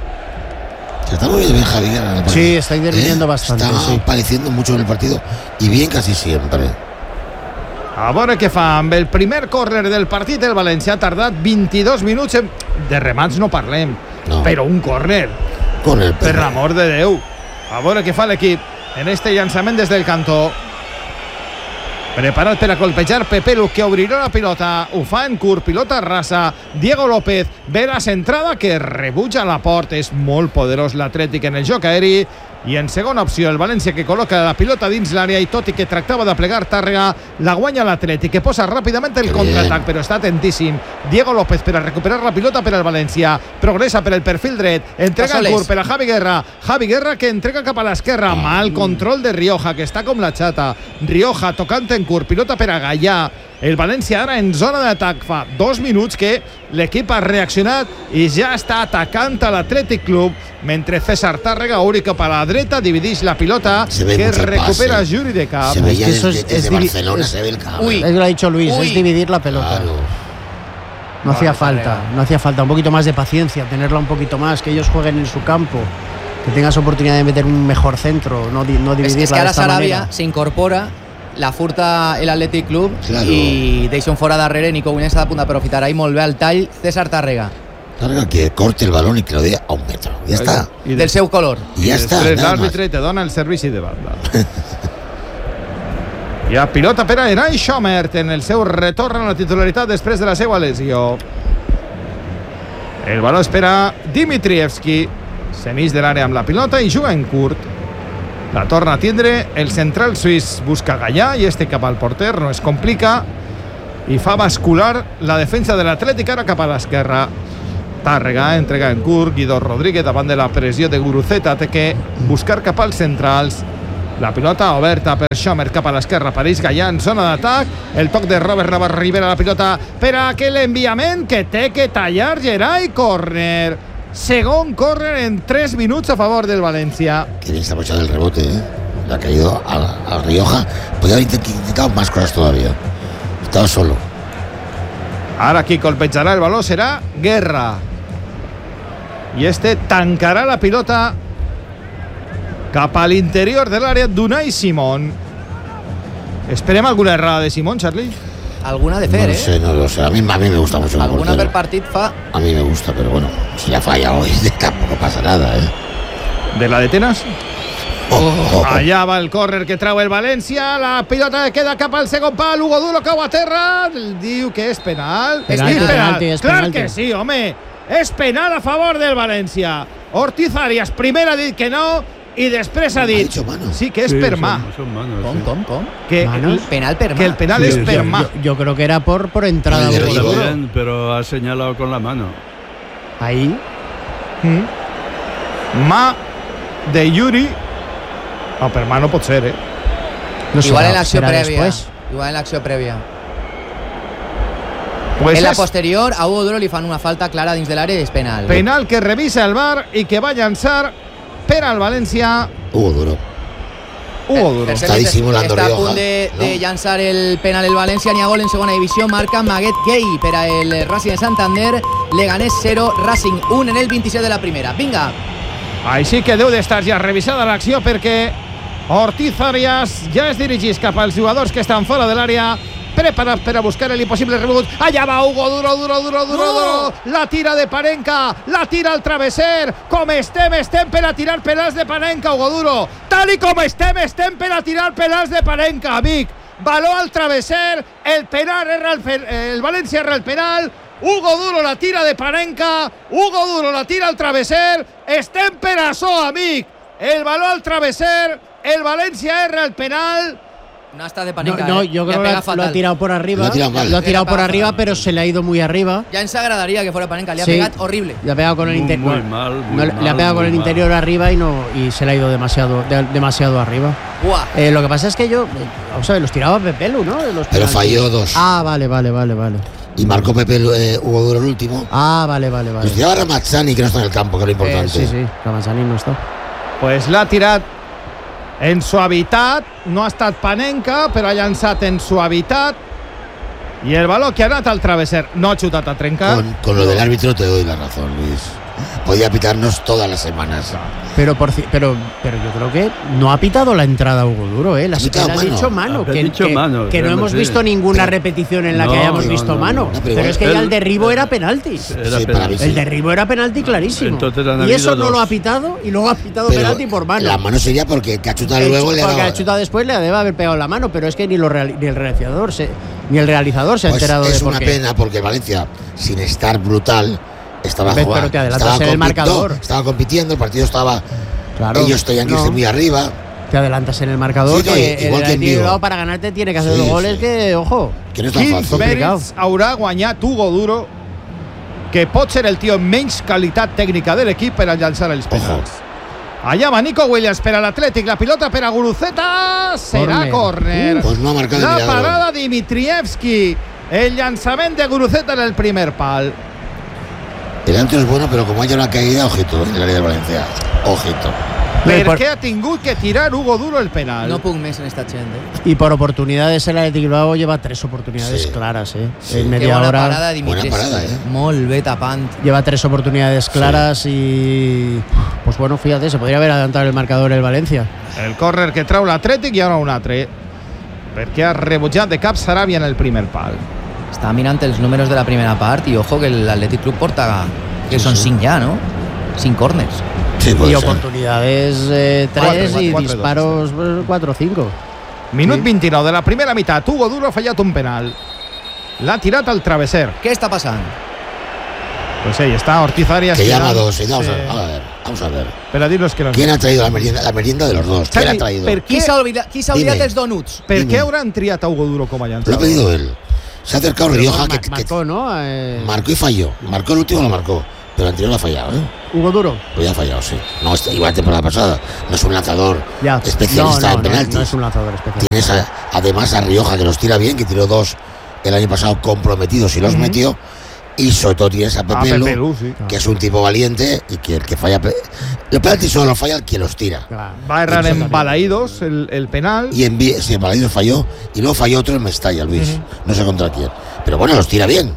Está muy bien Javi Guerra. Sí, está interviniendo ¿Eh? bastante. Está sí. apareciendo mucho en el partido y bien casi siempre. A veure què fa amb el primer córner del partit. El València ha tardat vint-i-dos minuts en... de remats no parlem, no. però un córner, córner per l'amor de Déu. A veure què fa l'equip en este llançament des del cantó. Preparat per a colpejar Pepe Luc, que obrirà la pilota. Ho fa en curt, pilota rasa. Diego López ve la centrada que rebutja la porta. És molt poderós l'Atlètic en el joc aeri. I en segona opció el València, que col·loca la pilota dins l'àrea, i tot i que tractava de plegar Tàrrega, la guanya l'Atlètic, que posa ràpidament el contraatac, però està atentíssim Diego López per a recuperar la pilota per al València. Progressa per el perfil dret, entrega el curt per a Javi Guerra. Javi Guerra que entrega cap a l'esquerra. Mal control de Rioja, que està com la xata. Rioja tocant en curt, pilota per a Gallà. El València ara en zona d'atac. Fa dos minuts que l'equip ha reaccionat i ja està atacant a l'Atlètic Club, mentre César Tàrrega obri cap a la dreta, divideix la pilota, que recupera Yuri de Cap. Se veía es que desde, es, desde es Barcelona, es, se ve el campo. Uy, es que lo ha dicho Luis, uy. es dividir la pelota. Claro. No hacía falta, no hacía falta. Un poquito más de paciencia, tenerla un poquito más, que ellos jueguen en su campo, que tengas oportunidad de meter un mejor centro, no, no dividirla. Es que, es que de ara esta Sarabia manera. se incorpora, la furta el Athletic Club, Claro. i deixa un fora darrere. Nico Williams s'ha de punt d'aprofitar ahí molt bé el tall. César Tàrrega, Tàrrega que corte el balón y que lo dé a un metro. Ya está. I del seu color. Y ya está. després nada más. l'àrbitre te dona el servici de banda. Hi ha pilota per a Enai Schomert en el seu retorn a la titularitat després de la seva lesió. El baló espera Dimitrievski. S'enix de l'àrea amb la pilota i juga en curt. La torna a tindre el central suís. Busca Gallà i este cap al porter. No es complica i fa bascular la defensa de l'Atlètic ara cap a l'esquerra. Tàrrega entrega en curt. Guido Rodríguez davant de la pressió de Guruceta. Té que buscar cap als centrals. La pilota oberta per Schomert cap a l'esquerra. París Gallà en zona d'atac. El toc de Robert Navarro Rivera. La pilota per a aquell enviament que té que tallar Geray. Córner. Segon córner en tres minuts a favor del València. Que bien se ha aprovechado el rebote, ¿eh? Le ha caído a, a Rioja. Podría haber intentado más cosas todavía. Estaba solo. Ara qui colpejarà el baló serà Guerra. I este tancarà la pilota cap a l'interior de l'àrea d'Unai Simón. Esperem alguna errada de Simón, Charlie? Alguna de No fer, lo eh? sé, no lo sé. A mí, a mí me gusta mucho el Alguna per portero. partit fa. A mí me gusta, pero bueno, si la falla hoy tampoco pasa nada, ¿eh? De la de Tenas? Oh, oh, oh. Allà va el córner que trau el València. La pilota queda cap al segon pal. Hugo Duro cau a terra. Diu que és penal. Penalti, És penalti, és Clar penalti. que sí, home. És penal a favor del València. Ortiz Arias primer ha dit que no i després ha Ha dit dicho mano. sí que és Sí, per son- mà. son manos, Com, sí. com, com? Que, Manos. Penal per que el mà. penal Sí, és sí, per sí. mà. Yo, yo creo que era por, por entrada. Por el de derribo. Hugo Duro. Bien, pero ha señalado con la mano. Ahí. Mm. Mà de Yuri. No, per mà no pot ser, eh? No Igual será- en l'acció será prèvia. después. Igual en l'acció prèvia. Pues En la és posterior, a Hugo Duro li fan una falta clara dins de l'àrea i és penal. penal que revisa el V A R i que va llançar per al València Hugo Duro. Hugo Duro. Per cert, Està dissimulando Està a Rioja, punt de, no? de llançar el penal el València. N'hi ha gol en segona divisió. Marca Maguet Gay per a el Racing de Santander. Leganés zero, Racing un en el vint-i-set de la primera. Vinga. Així que deu d'estar ja revisada l'acció perquè Ortiz Arias ja es dirigís cap als jugadors que estan fora de l'àrea, preparats per a buscar l'impossible rebut. Allà va Hugo Duro, Duro, Duro, Duro, No! Duro. La tira de Panenka, la tira al travesser. Com estem, estem per a tirar penals de Panenka, Hugo Duro. Tal i com estem, estem per a tirar penals de Panenka, amic. Baló al travesser, el penal erra el, fe- el València erra el penal. Hugo Duro la tira de Panenka, Hugo Duro la tira al travesser. Estem per a so, amic. El baló al travesser, el València erra el penal. No està de No, Panenka. no, eh? yo Le creo pega que lo ha fatal. tirado por arriba. Lo ha tirado mal. Lo ha tirado Le por pega arriba, fatal. pero se le ha ido muy arriba. Ja ens agradaria que fuera Panenka. Li ha Sí. pegat horrible. Le ha pegado con el Muy, interior. muy mal, muy no, le- le ha mal, pegado con muy el mal. interior arriba y no y se le ha ido demasiado de- demasiado arriba. Buah. Eh, lo que pasa es que yo, eh, vamos a ver, los tiraba Pepelu, ¿no? Los Pero penaltis. falló dos. Ah, vale, vale, vale, vale. Y marcó Pepe eh, Hugo Duro el último. Ah, vale, vale, vale. Los tiraba Ramazzani, que no está en el campo, que es lo Eh, importante. sí, sí, Ramazzani no está. Pues l'ha tirat en suavitat. No ha estat Panenka, però ha llançat en suavitat. I el baló que ha anat al travesser. No ha xutat a trencar. Con, con lo del árbitro te doy la razón, Luis. Podía pitarnos todas las semanas. Pero, por, ci- pero, pero yo creo que no ha pitado la entrada Hugo Duro, ¿eh? La Ha pitado le ha mano. dicho mano. Ha Que, dicho que- mano, que no realmente. hemos visto ninguna Pero- repetición en la que No, hayamos no, visto no, mano. no. pero Pero, igual- es que ya Él- el derribo era penalti. Era Sí, para penalti. mí sí. El derribo era penalti clarísimo. Entonces han y habido eso no dos. lo ha pitado y luego ha pitado Pero penalti por mano. La mano sería porque Cachuta El luego chu- le ha porque dado. ha chutado después le debe haber pegado la mano, pero es que ni, lo reali- ni el realizador se, ni el realizador se ha Pues enterado es de por una qué. pena porque Valencia, sin estar brutal, estaba Ves, jugando. pero te adelantas estaba en el compi- marcador. no, estaba compitiendo, el partido estaba. Claro, ellos tenían que irse no. muy arriba. Te adelantas en el marcador, Sí, no, que igual el que en Athletic Vigo. Bilbao para ganarte tiene que hacer Sí, los goles sí. que, ojo. Que no és tan Quins fàcil. complicado. mèrits haurà guanyat Hugo Duro, que pot ser el tio amb menys qualitat tècnica de l'equip per a llançar els penals. Allà va Nico Williams per a l'Atlètic, la pilota per a Guruceta, serà Córner. córner. Pues no ha marcado La el milagro. parada Dimitrievski, el llançament de Guruceta en el primer pal. El antro es bueno, pero como haya una caída, ojito, en el área de Valencia. Ojito. Per por- què ha tingut que tirar Hugo Duro el penal? No puc més en esta gent, eh? Y por oportunidades el Athletic Bilbao lleva tres oportunidades Sí. claras, ¿eh? Sí. En Qué media bona hora parada, Dimitrescu. Buena parada, eh. Molt bé tapant. lleva tres oportunidades claras y pues bueno, fíjate, se podría haber adelantado el marcador el Valencia. El córner que trau l'Atlètic i ara un altre. Perquè ha rebutjat de cap Sarabia en el primer pal. Està mirant els números de la primera part i ojo que l'Atlètic Club porta, que són cinc ja, no? Cinc corners. Sí, Y puede ser. oportunidades eh, tres Cuatro, y cuatro, disparos cuatro o cinco. Minut Sí. vint-i-nou de la primera meitat. Hugo Duro ha fallat un penal. L'ha tirat al travesser. Què està passant? Pues ahí está Ortiz Arias. Que llama tirant. dos. Vamos, Sí. a, a ver, vamos a ver. Per a dir-nos que no. ¿Quién ha traído la merienda, la merienda de los dos? ¿Quién Xavi, ha traído? per Qui què, s'ha oblidat, qui s'ha oblidat Dime. dels donuts? per Dime. què hauran triat a Hugo Duro com a Lo ha llançador? pedido él. Se ha acercado Rioja, Mar- que, que marcó, ¿no? Eh, marcó y falló. Marcó el último, lo marcó. Pero el anterior lo ha fallado, ¿eh? Hugo Duro. Pues ya ha fallado, sí. No, este, igual temporada pasada. No es un lanzador Ya. especialista no, no, en no, penaltis. no es un lanzador especial. Tienes a- además a Rioja, que los tira bien, que tiró dos el año pasado comprometidos y los metió. Y sobre todo tienes a A Pepe Pepe Lu, Lu, sí. que es un tipo valiente y que el que falla. pe- Los penaltis solo los falla el que los tira. Claro. Va a errar en Exactamente. Balaídos el, el penal. Y en Vi- sí, en Balaídos falló. Y luego falló otro en Mestalla, Luis. No sé contra quién. Pero bueno, los tira bien.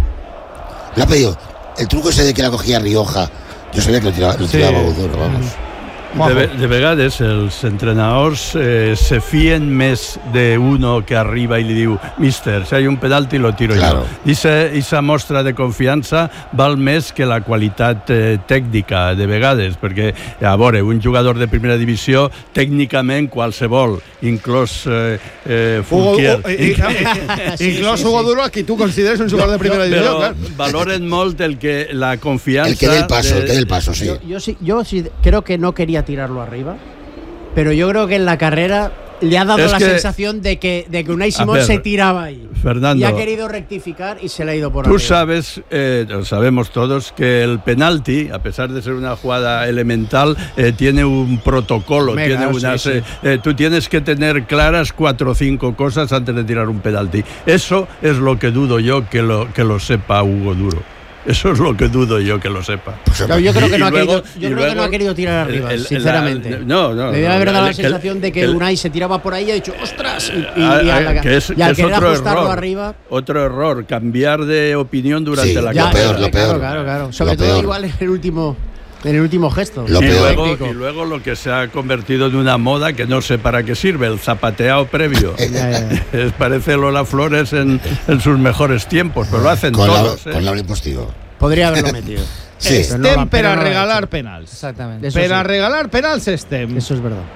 Le ha pedido. El truco ese de que la cogía Rioja. Yo sabía que lo tiraba, lo Sí. tiraba muy duro, vamos. De, ve- de vegades els entrenadors eh, se fien més d'uno que arriba i li diu mister, si hay un penalti lo tiro Claro. yo. Esa, esa mostra de confiança val més que la qualitat eh, tècnica de vegades, perquè a veure, un jugador de primera divisió tècnicament qualsevol, inclòs eh, eh, Hugo, Fulquier, Hugo- eh, eh, eh, inclús Hugo Duro, a qui tu consideres un jugador de primera división, però claro. valoren molt el que la confiança El que dé el paso, de- el que dé el paso, sí. Yo, yo sí, yo sí creo que no quería tirarlo arriba, pero yo creo que en la carrera le ha dado Es la que- sensación de que, de que Unai Simón ver, se tiraba ahí. Fernando, Y ha querido rectificar y se le ha ido por Tú arriba. sabes, eh, lo sabemos todos, que el penalti, a pesar de ser una jugada elemental, eh, tiene un protocolo. Hombre, tiene claro, unas, sí, sí. eh, eh, tú tienes que tener claras cuatro o cinco cosas antes de tirar un penalti. Eso es lo que dudo yo que lo, que lo sepa Hugo Duro. Eso es lo que dudo yo que lo sepa. Claro, yo creo que Y no ha luego- querido, y yo creo que luego no ha querido tirar arriba, el- el- sinceramente. la- no, no, Me debe no, haber dado el- la el- sensación de que el- Unai se tiraba por ahí y ha dicho ¡ostras! Y, y- Ah, y a la- ah, que es, y que al es querer otro ajustarlo error, arriba. otro error, cambiar de opinión durante Sí, la ya, carrera. peor, eh, lo claro, peor. Claro, claro. Sobre Lo todo peor. igual en el último, en el último gesto. Lo y, peor. luego, Épico. y luego lo que se ha convertido en una moda que no sé para qué sirve, el zapateado previo. Ya, ya. Es- Parece Lola Flores en, en sus mejores tiempos, pero lo hacen Con, todos. la, ¿eh? con Laura Impostigo. Podría haberlo metido. Sí. Pero no lo ha- Estem per pero a no lo ha regalar hecho. penals. Exactament. Eso Per sí. a regalar penals estem. Eso es verdad.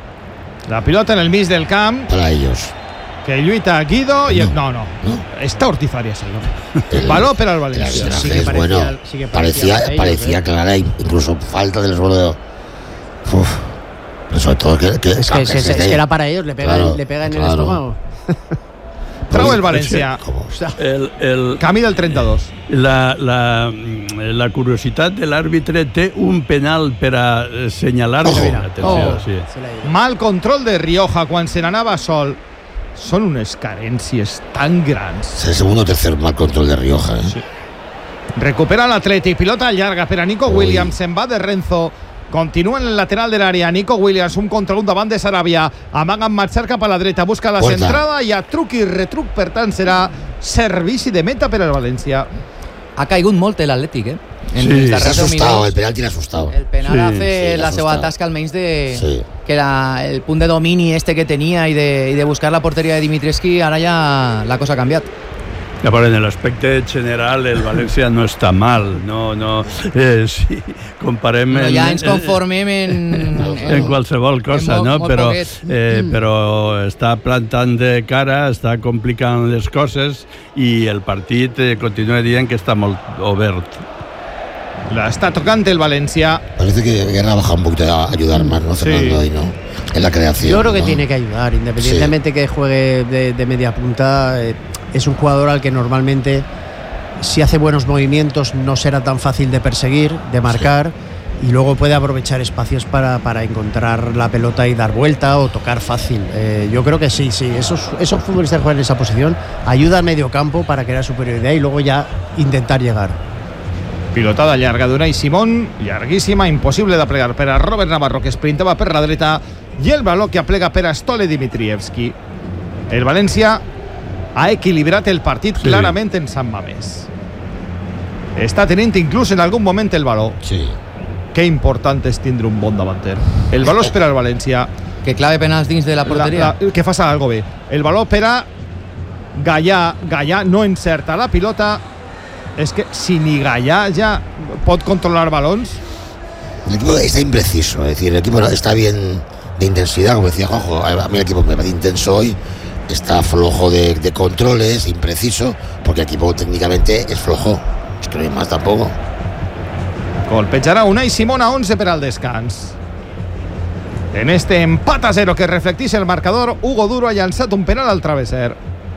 La pilota en el mig del camp, Para ellos. que lluita Guido i... El, no, no, No. Està Ortiz Arias ahí, no? El- Baló per al El València. arbitraje Sí que es parecía- bueno. sí que parecía parecía para ellos, parecía ¿eh? clara, incluso falta del suelo. Uf. Pero sobre todo que, que, Es que, es, que- es que era para ellos, le pega, Claro, le pega en el claro. estómago. Trau el València. ¿Cómo? El, el, Camí del trenta-dos. la, la, la curiositat de l'àrbitre té un penal per a eh, senyalar-lo. Ojo. Atenció, Oh, sí. se le ha ido. Mal control de Rioja quan se n'anava sol. Són unes carències tan grans. Es el segundo o tercer mal control de Rioja. ¿eh? Recupera l'Atlètic, pilota llarga per a Nico Ui. Williams, se'n va de Renzo, continua en el lateral de l'àrea, Nico Williams, un contra un davant de Sarabia, amaga en marxar cap a la dreta, busca la Puerta. centrada i a truc i retruc, per tant serà servici de meta per al València. Ha caigut molt l'Atlètic, eh? En Sí, els Se ha darrers deu asustado, el minuts. penalti le ha asustado. El penal Sí, ha sí, fet l'ha la seva assustat. tasca almenys de Sí. que la, el punt de domini este que tenia i de, i de buscar la porteria de Dimitrescu, ara ja la cosa ha canviat. Ja, però en el aspecte general el València no està mal, no, no, eh, si comparem Però en, ja ens en- conformem en, en qualsevol cosa, molt- no? molt Però, poquet. eh, però està plantant de cara, està complicant les coses i el partit eh, continua dient que està molt obert. La està tocant el València. Parece que Guerra ha bajado un poquito a ayudar más, ¿no? Fernando, ahí, ¿no? En la creación. Yo creo que ¿no? tiene que ayudar, independientemente que juegue de, de media punta. eh, es un jugador al que normalmente, si hace buenos movimientos, no será tan fácil de perseguir, de marcar. Y luego puede aprovechar espacios para, para encontrar la pelota y dar vuelta o tocar fácil. Eh, yo creo que sí, sí. Esos, esos futbolistas que juegan en esa posición ayudan al medio campo para crear superioridad y luego ya intentar llegar. Pilotada llarga d'Unai Simón, llarguíssima, impossible de plegar per a Robert Navarro, que sprintava per la dreta, i el baló que aplega per a Stole Dimitrievski. El València ha equilibrat el partit sí. clarament en Sant Mamés. Està tenint inclús en algun moment el baló. Sí. Que important és tindre un bon davanter. El baló és per al València. Que clave penals dins de la porteria. La, la, que faça algo bé. El baló per a Gallà. Gallà no encerta la pilota. És que si ni Gallà ja pot controlar balons. El equipo está impreciso, es decir, el equipo está bien de intensidad, como decía Juanjo. A mí el equipo me parece intenso hoy. Está flojo de, de controles, impreciso, porque el equipo técnicamente es flojo. Es que no hay más tampoco. Colpejarà Unai Simón a once per al descans. En este empat a cero que reflecteix el marcador, Hugo Duro ha llançat un penal al travesser.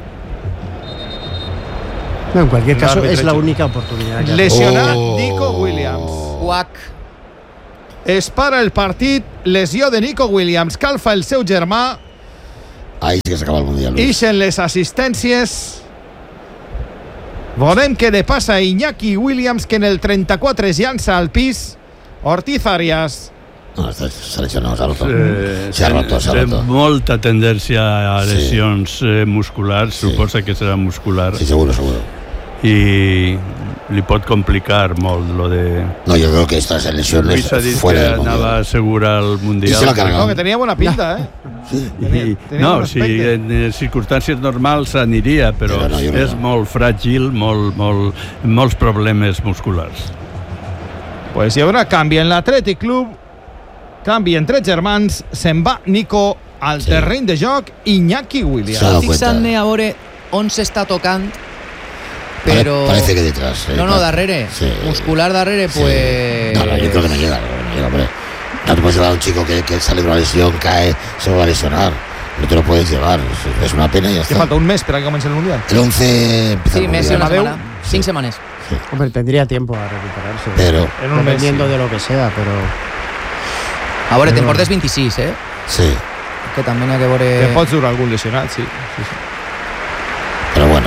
No, en cualquier caso, es la única oportunidad. Lesionat Oh. Nico Williams. Uac. Es para el partit, lesió de Nico Williams, calfa el seu germà. Ahí sí que se acaba el Mundial. Luis. Ixen les assistències. Veurem què de passa a Iñaki Williams, que en el trenta-quatre es llança al pis. Ortiz Arias. No, está, se ha lesionado, se ha roto. Eh, se ha roto, se ha té roto. molta tendència a Sí. lesions eh, musculars, Sí. suposa que serà muscular, Sí, seguro, seguro. i li pot complicar molt lo de... No, yo creo que estas lesiones Luis ha dit fuera que del Mundial. anava a assegurar el Mundial. I se l'ha carregat. No, que tenia bona pinta, eh? Sí. I, Tenia no, un si aspecte. en eh, circumstàncies normals aniria, però Però no, jo és no. molt fràgil, molt, molt, molts problemes musculars. Pues hi haurà canvi en l'Atlètic Club, canvi entre germans, se'n va Nico al Sí. terreny de joc, Iñaki Williams. Sí. dado Fixant-me cuenta. a veure on s'està tocant, Pare- però... Parece que detrás. eh, No, no, pa- darrere. Sí. Muscular darrere, Sí. pues... No, no, yo creo que no llega. No, llega, hombre. No te puedes llevar a un chico que, que sale de una lesión, cae, se va a lesionar. No te lo puedes llevar. Es, es una pena y ya Que está. falta un mes per a que comenci el Mundial. El once empieza Sí, el Messi Mundial. una Amadeu. semana. Cinc setmanes. Hombre, tendría tiempo a recuperarse. Pero, En un mes, Dependiendo sí. de lo que sea, pero... A veure, Però- te'n portes vint-i-sis, eh? sí. Que també n'hi ha que Que veure... pots durar algun lesionat, sí. sí, sí. Pero bueno.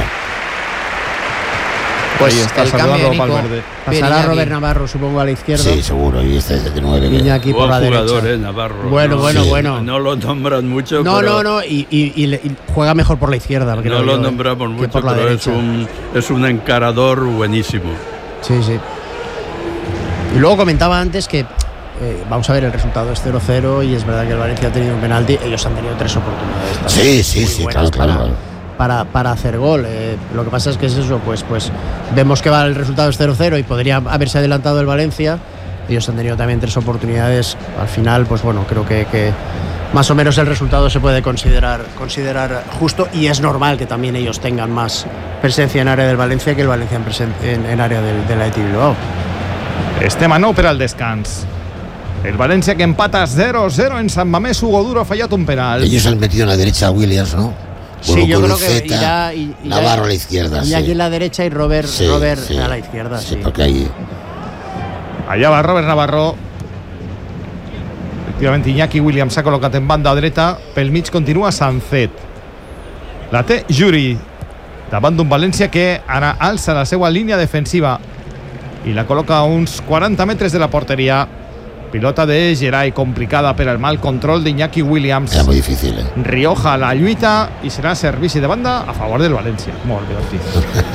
Pues Ahí está el cambio de saludando Nico. Valverde. Pasará Iñaki. Robert Navarro, supongo, a la izquierda. Sí, seguro. Y este de nueve. que- Iñaki por Buen la jugador, derecha. eh, Navarro. Bueno, no, bueno, sí. bueno. No lo nombran mucho, No, pero no, no, y, y- y le- y juega mejor por la izquierda. creo no lo yo, ¿eh? nombramos que mucho, por la pero es derecha. un, es un encarador buenísimo. Sí, sí. Y luego comentaba antes que, eh, vamos a ver, el resultado es cero cero y es verdad que el Valencia ha tenido un penalti. Ellos han tenido tres oportunidades. también Sí, sí, muy sí, buenas claro, claro, para, claro. Para, para hacer gol. Eh, lo que pasa es que es eso, pues, pues vemos que va el resultado es cero cero y podría haberse adelantado el Valencia. Ellos han tenido también tres oportunidades. Al final, pues bueno, creo que, que más o menos el resultado se puede considerar, considerar justo, y es normal que también ellos tengan más presencia en área del Valencia que el Valencia en, presen- en, en área del, del Athletic Bilbao. Estem a nou per al descans. El València que empata cero cero en Sant Mamés. Hugo Duro ha fallat un penal. Ellos han metido en la derecha a Williams, ¿no? Sí, yo Bueno, creo que Luceta, irá, y- irá- Navarro a la izquierda. Y sí. aquí en la derecha y Robert, Sí, Robert sí. a la izquierda. Sí, Sí, porque ahí. Allà va Robert Navarro. Efectivament, Iñaki Williams s'ha col·locat en banda dreta. Pel mig continua Sancet. La té Juri davant d'un València que ara alça la seva línia defensiva i la col·loca a uns quaranta metres de la porteria. Pilota de Geray, complicada per al mal control d'Iñaki Williams. Era muy difícil, ¿eh? Rioja a la lluita i serà servici de banda a favor del València. Molt bé, Ortiz.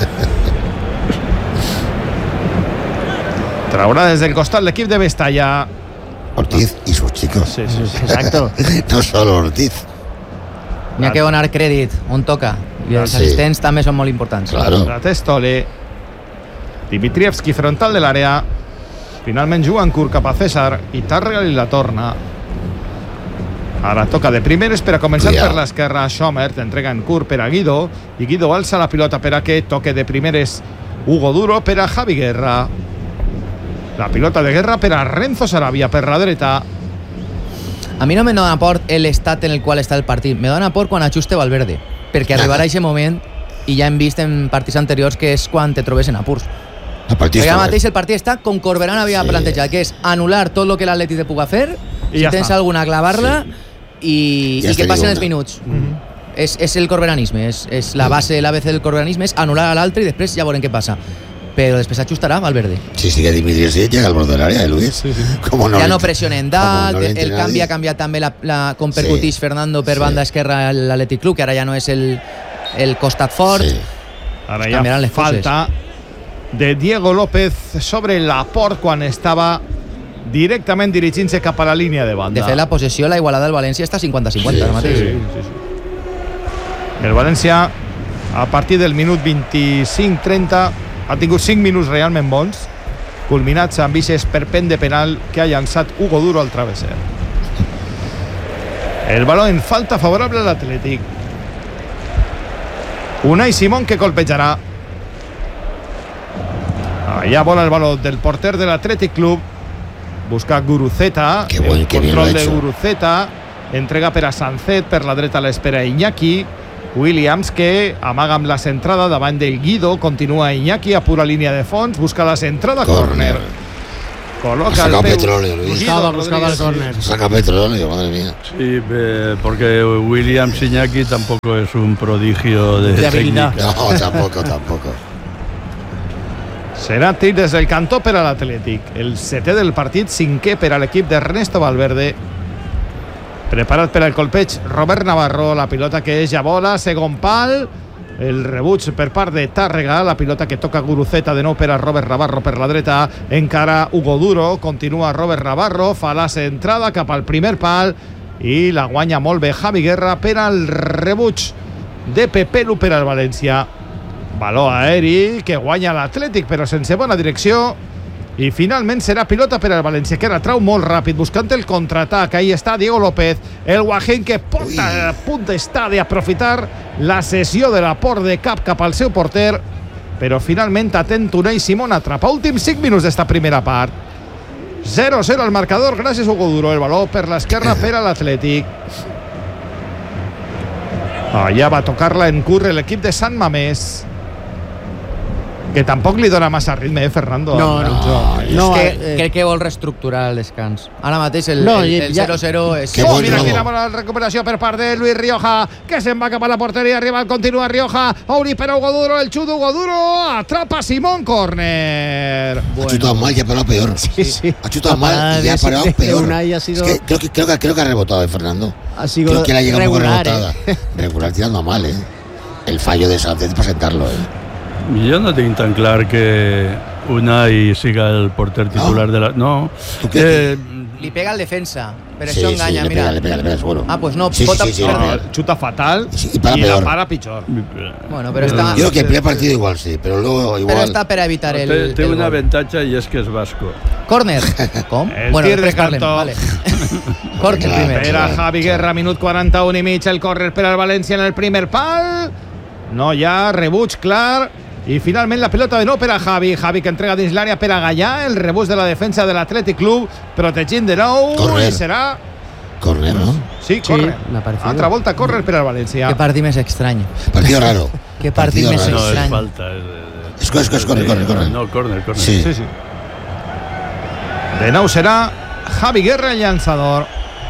Traurà des del costat l'equip de Vestalla. Ortiz y sus chicos. Sí, sí, sí. exacto. No solo Ortiz. N'hi ha que donar crèdit on toca. I els Sí. assistents també són molt importants. Claro. La té Stole. Dimitrievski frontal de l'àrea. Finalment juga en curt cap a César i Tàrrega li la torna. Ara toca de primeres per a començar Cuidado. per l'esquerra. Schomert entrega en curt per a Guido i Guido alça la pilota per a que toque de primeres Hugo Duro per a Javi Guerra. La pilota de Guerra per a Renzo Sarabia per la dreta. A mi no me dona por l'estat en el qual està el partit. Me dona por quan ajuste Valverde. Perquè arribarà aquest moment, i ja hem vist en partits anteriors, que és quan te trobes en apurs. El partido Perquè está ara mal. mateix el partit està com Corberán havia Sí. plantejat, que és anul·lar tot el que l'Atleti te puga fer, I si ja tens està. alguna, clavar-la, i, Ja i està, que passen diu els una. minuts. És, és el corberanisme, és, és la base, l'A B C del corberanisme, és anul·lar a l'altre i després ja veurem què passa. però després ajustarà Valverde. Si sigue Dimitri sí, llega al borde del área, Luis. Sí, sí. Como no ja no le, pressionen dalt, no el canvi ha canviat també la, la, com percutix sí. Fernando per sí. banda esquerra a l'Atlètic Club, que ara ja no és el, el costat fort. Sí. Ara ja falta de Diego López sobre Laporte quan estava directament dirigint-se cap a la línia de banda. De fet, la possessió, la igualada del València està cinquanta cinquanta. Sí, mateix. Sí, sí, sí. El València, a partir del minut vint-i-cinc trenta, ha tingut cinc minuts realment bons, culminats amb aquest esperpent de penal que ha llançat Hugo Duro al travesser. El baló en falta favorable a l'Atlètic. Unai Simón que colpejarà. Allà vola el baló del porter de l'Atlètic Club. Busca Guruceta. Qué buen, el qué control de Guruceta. Entrega per a Sancet, per la dreta a l'espera Iñaki. Williams que amaga amb la centrada davant del Guido. Continua Iñaki a pura línia de fons. Busca la centrada. Corner. Coloca saca el petróleo, Luis. Buscaba, buscaba el córner. Saca petróleo, madre mía. Sí, eh, porque Williams Iñaki tampoco es un prodigio de, de habilidad. No, tampoco, tampoco. Serà tir des del cantó per a l'Atlètic. El setè del partit, cinquè per a l'equip d'Ernesto Valverde. Preparat per al colpeig Robert Navarro. La pilota que és ja vola, segon pal. El rebuig per part de Tàrrega. La pilota que toca Guruceta de nou per a Robert Navarro per la dreta. Encara Hugo Duro. Continua Robert Navarro. Fa la centrada cap al primer pal i la guanya molt bé Javi Guerra per al rebuig de Pepelu per al València. Baló aeri que guanya l'Atlètic però sense bona direcció. I finalment serà pilota per al València, que ara trau molt ràpid, buscant el contraatac. Ahí està Diego López, el guajín que porta a punt d'estar d'aprofitar la sessió de Laporte de cap cap al seu porter, però finalment atent Unai Simón, atrapa últims cinc minuts d'esta primera part. zero zero al marcador, gràcies Hugo Duro. El baló per l'esquerra per a l'Atlètic. Allà va tocar-la en curre l'equip de Sant Mamés, que tampoc li dona massa ritme, eh, Fernando? No, no, no, no és que, eh, crec que vol reestructurar el descans. Ara mateix el, no, el, el zero zero és... Oh, mira quina bona recuperació per part de Luis Rioja, que se'n va cap a la porteria rival, continua Rioja, obri per Hugo Duro, el xut Hugo Duro, atrapa Simón, córner. Bueno. Ha chutado mal y ha parado peor. Sí, sí. Ha chutado mal y ha parado peor. Ha sido... Es que creo, que, creo, que, creo que ha rebotado, eh, Fernando. Ha sido creo que le ha llegado regular, un poco rebotada. Eh. Regular tirando mal, eh. El fallo de Sánchez para sentarlo, eh. Jo no tinc tan clar que Unai siga el porter titular no? de la... No. Eh, li pega al defensa, però sí, això enganya, sí, mira. Le pega, le pega, le pega, seguro. Ah, pues no, sí, pot sí, sí, sí, no, chuta fatal sí, y, para y peor. la para pitjor. Bueno, però està... Yo creo que el primer partido igual sí, pero luego igual... Però està per evitar el... Té, té el un gol. avantatge i és que és vasco. Córner. Com? El bueno, tir de cantó. Vale. Córner primer. Per a Javi Guerra, minut quaranta-un i mig, el córner per al València en el primer pal. No hi ha rebuig clar. I finalment la pilota de nou per a Javi. Javi que entrega dins l'àrea per a Gallà. El rebús de la defensa de l'Atlètic Club, protegint de nou. Correr. I serà... Correr, ¿no? Sí, corre. Sí, altra volta correr per al València. Qué partit més estrany. Partido raro. Qué partit més No, és estrany. falta. És, Es, es, es, corre, corre, corre. No, corner, corner. Sí. Sí, sí. De nou serà Javi Guerra el llançador.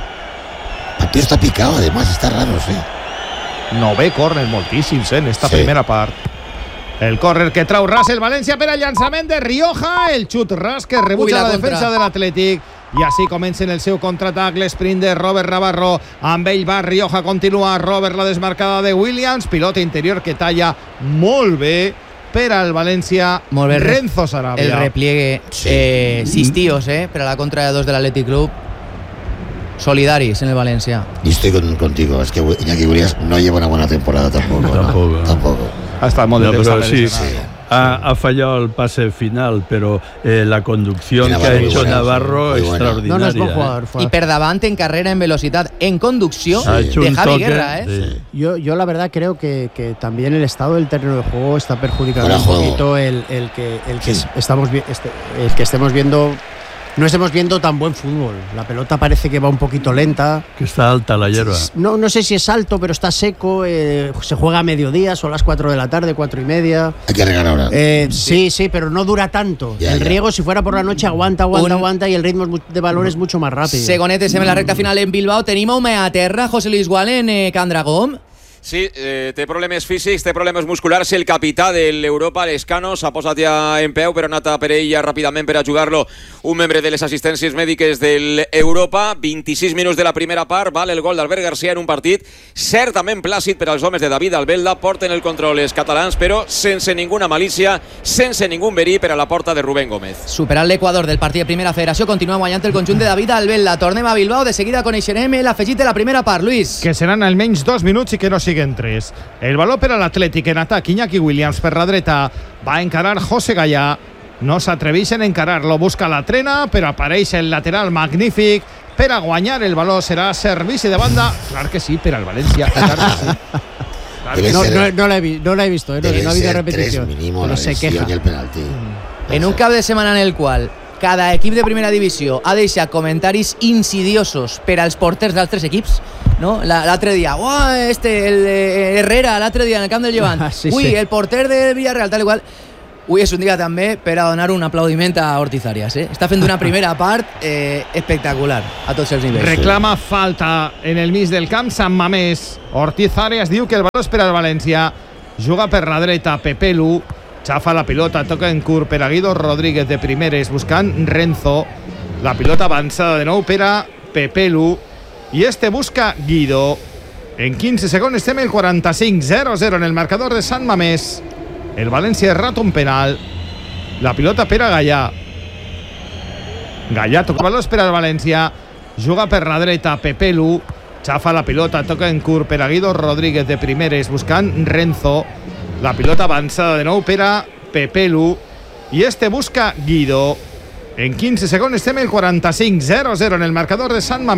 El partido está picado, además, está raro, sí. No ve córner moltíssims, eh, en esta Sí. primera part. El córner que trau ras el València per al llançament de Rioja. El xut ras que rebutja Ui, la la, contra. defensa de l'Atlètic. I així comencen el seu contraatac, l'esprint de Robert Navarro. Amb ell va Rioja, continua Robert, la desmarcada de Williams. Pilota interior que talla molt bé per al València. Molt bé, Renzo Sarabia. El repliegue, eh, sis tíos, eh, per a la contra de dos de l'Atlètic Club. Solidaris en el València. Y estoy con, contigo, es que Iñaki Williams no lleva una buena temporada tampoco. Tampoco. ¿no? Tampoco. Ha estat molt No, de pero temps sí, lesionado. ha, ha fallado el pase final, pero eh, la conducción que Navarro, ha muy hecho buena, Navarro muy buena. extraordinaria. No, no és bon eh. jugador. I per davant en carrera, en velocitat, en conducció Ha hecho de un Javi toque, Guerra, ¿eh? sí. Yo, yo la verdad creo que, que también el estado del terreno de juego está perjudicando Fuera un juego. poquito el, el que, el que Sí. estamos vi- este, el que estemos viendo. No estemos viendo tan buen fútbol. La pelota parece que va un poquito lenta. Que está alta la hierba. No, no sé si es alto, pero está seco. Eh, se juega a mediodía, son las cuatro de la tarde, cuatro y media. Hay que regar ahora. Eh, sí, sí, pero no dura tanto. Ya, el ya. riego, si fuera por la noche, aguanta, aguanta, Un- aguanta y el ritmo es mu- de balón es mucho más rápido. Segonet, estem en la recta final en Bilbao. Tenim home a terra, José Luis Gual en eh, Can Dragón. Sí, eh, té problemes físics, té problemes musculars. El capità de l'Europa, l'Escano, s'ha posat ja en peu, però ha anat a per ella ràpidament per a jugar-lo un membre de les assistències mèdiques de l'Europa. vint-i-sis minuts de la primera part, val el gol d'Albert García en un partit certament plàcid per als homes de David Albelda. Porten el control els catalans, però sense ninguna malícia, sense ningú verí per a la porta de Rubén Gómez. Superant l'Equador del partit de Primera Federació, continua guanyant el conjunt de David Albelda. Tornem a Bilbao, de seguida coneixerem l'afegit de la primera part, Luis. Que seran almenys dos minuts i que no siguen tres. El valor per a l'Atlètic en atac, Iñaki Williams per la dreta, va a encarar José Gallà, no s'atreveixen a encarar-lo, busca la trena, però apareix el lateral magnífic per a guanyar el valor, serà servici de banda, clar que sí, per al València, clar que sí. No, no, no, la he, no la he visto, eh, no, no ha habido repetición, mínimo, pero se queja. Y el penalti. En un cap de setmana en el qual cada equip de primera divisió ha deixat comentaris insidiosos per als porters d'altres equips, no? L'altre dia, oh, este, el eh, Herrera, l'altre dia en el camp del Llevant, ah, sí, ui, sí. el porter del Villarreal, tal igual. Ui, és un dia també per a donar un aplaudiment a Ortiz Arias, eh? Està fent una primera part eh, espectacular a tots els nivells. Reclama falta en el mig del camp Sant Mamés. Ortiz Arias diu que el valor és per al València. Juga per la dreta Pepelu, xafa la pilota, toca en curt per a Guido Rodríguez de primeres, buscant Renzo. La pilota avançada de nou per a Pepelu i este busca Guido. En quinze segons estem el quaranta-cinc, zero zero en el marcador de Sant Mamés. El València errat un penal. La pilota per a Gallà. Gallà toca valors per al València. Juga per la dreta Pepelu, xafa la pilota, toca en curt per a Guido Rodríguez de primeres, buscant Renzo. La pilota avançada de nou per a Pepelu i este busca Guido. En quinze segons estem el quaranta-cinc, zero zero en el marcador de Sant Mamés.